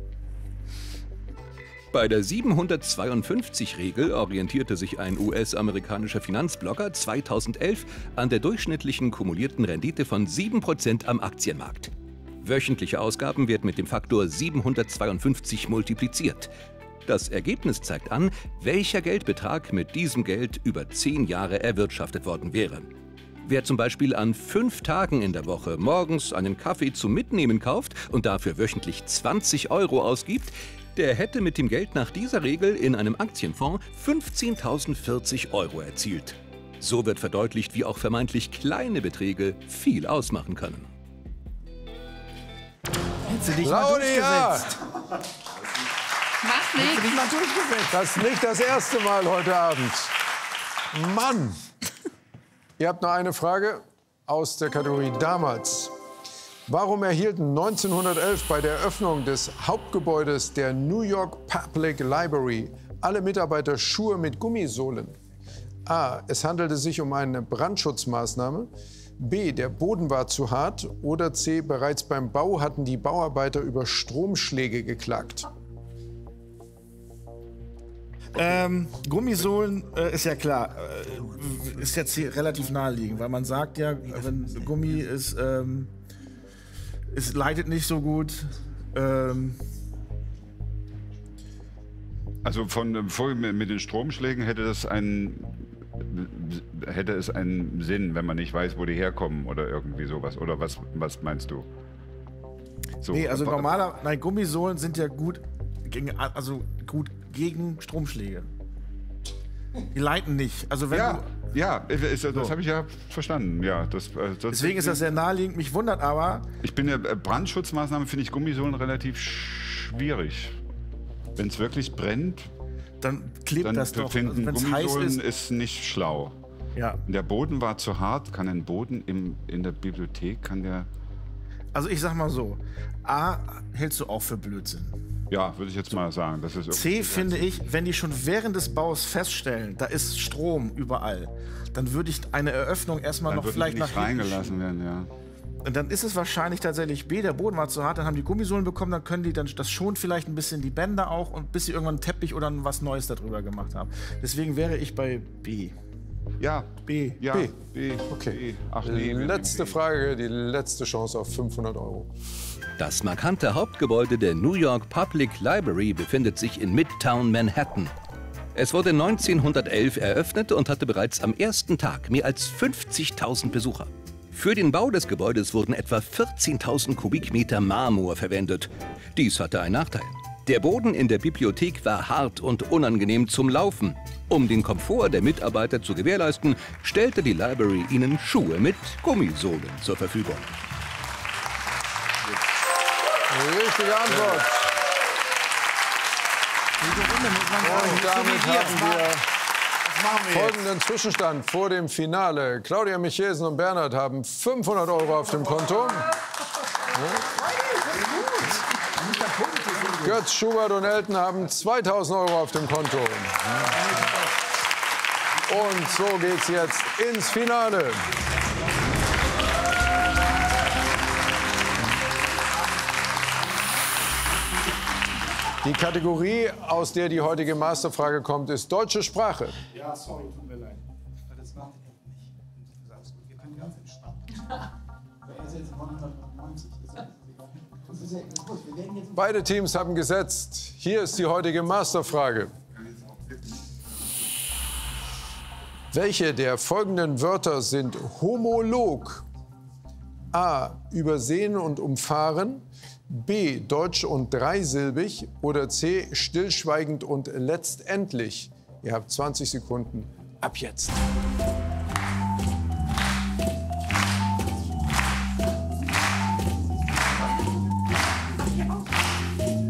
Bei der siebenhundertzweiundfünfzig-Regel orientierte sich ein U S-amerikanischer Finanzblogger zweitausendelf an der durchschnittlichen kumulierten Rendite von sieben Prozent am Aktienmarkt. Wöchentliche Ausgaben werden mit dem Faktor siebenhundertzweiundfünfzig multipliziert. Das Ergebnis zeigt an, welcher Geldbetrag mit diesem Geld über zehn Jahre erwirtschaftet worden wäre. Wer zum Beispiel an fünf Tagen in der Woche morgens einen Kaffee zum Mitnehmen kauft und dafür wöchentlich zwanzig Euro ausgibt, der hätte mit dem Geld nach dieser Regel in einem Aktienfonds fünfzehntausendvierzig Euro erzielt. So wird verdeutlicht, wie auch vermeintlich kleine Beträge viel ausmachen können. Hättest du dich Claudia! mal durchgesetzt? Mach Hättest du dich mal durchgesetzt? Das ist nicht das erste Mal heute Abend. Mann! Ihr habt noch eine Frage aus der Kategorie damals. Warum erhielten neunzehnhundertelf bei der Eröffnung des Hauptgebäudes der New York Public Library alle Mitarbeiter Schuhe mit Gummisohlen? A. Es handelte sich um eine Brandschutzmaßnahme. B. Der Boden war zu hart. Oder C. Bereits beim Bau hatten die Bauarbeiter über Stromschläge geklagt. Ähm, Gummisohlen äh, ist ja klar, äh, ist jetzt hier relativ naheliegend, weil man sagt ja, wenn Gummi ist, ähm, es leitet nicht so gut. Ähm, Also von vorhin mit den Stromschlägen hätte das einen hätte es einen Sinn, wenn man nicht weiß, wo die herkommen oder irgendwie sowas. Oder was, was meinst du? So, nee, also normaler, nein, Gummisohlen sind ja gut gegen, also gut gegen Stromschläge. Die leiten nicht. Also wenn ja, du, ja, ist, das so. habe ich ja verstanden. Ja, das, das, Deswegen ist das sehr naheliegend. Mich wundert aber. Ich bin ja Brandschutzmaßnahmen finde ich Gummisohlen relativ schwierig. Wenn es wirklich brennt, dann klebt dann das doch. finden Also Gummisohlen heiß ist, ist nicht schlau. Ja. Der Boden war zu hart. Kann ein Boden im, in der Bibliothek kann der? Also ich sag mal so: A hältst du auch für Blödsinn. Ja, würde ich jetzt mal sagen. Das ist C finde ich, wenn die schon während des Baus feststellen, da ist Strom überall, dann würde ich eine Eröffnung erstmal dann noch vielleicht nicht nach hinten reingelassen schieben. werden, ja. Und dann ist es wahrscheinlich tatsächlich B, der Boden war zu hart, dann haben die Gummisohlen bekommen, dann können die dann, das schont vielleicht ein bisschen die Bänder auch und bis sie irgendwann einen Teppich oder was Neues darüber gemacht haben. Deswegen wäre ich bei B. Ja, B. Ja, B. B. Okay. B. Ach, nee, letzte B. Frage, die letzte Chance auf fünfhundert Euro. Das markante Hauptgebäude der New York Public Library befindet sich in Midtown Manhattan. Es wurde neunzehnhundertelf eröffnet und hatte bereits am ersten Tag mehr als fünfzigtausend Besucher. Für den Bau des Gebäudes wurden etwa vierzehntausend Kubikmeter Marmor verwendet. Dies hatte einen Nachteil. Der Boden in der Bibliothek war hart und unangenehm zum Laufen. Um den Komfort der Mitarbeiter zu gewährleisten, stellte die Library ihnen Schuhe mit Gummisohlen zur Verfügung. Richtige Antwort. Und damit haben wir folgenden Zwischenstand vor dem Finale. Claudia Michesen und Bernhard haben fünfhundert Euro auf dem Konto. Götz, Schubert und Elton haben zweitausend Euro auf dem Konto. Und so geht's jetzt ins Finale. Die Kategorie, aus der die heutige Masterfrage kommt, ist deutsche Sprache. Ja, sorry, tut mir leid. Das macht ihr nicht. Alles gut. Wir können ganz entspannt. Er ist jetzt neunhundertneunzig. Das ist ja gut. Wir werden jetzt Beide Teams haben gesetzt. Hier ist die heutige Masterfrage. Welche der folgenden Wörter sind homolog? A. Übersehen und umfahren. B. Deutsch und dreisilbig. Oder C. Stillschweigend und letztendlich. Ihr habt zwanzig Sekunden ab jetzt.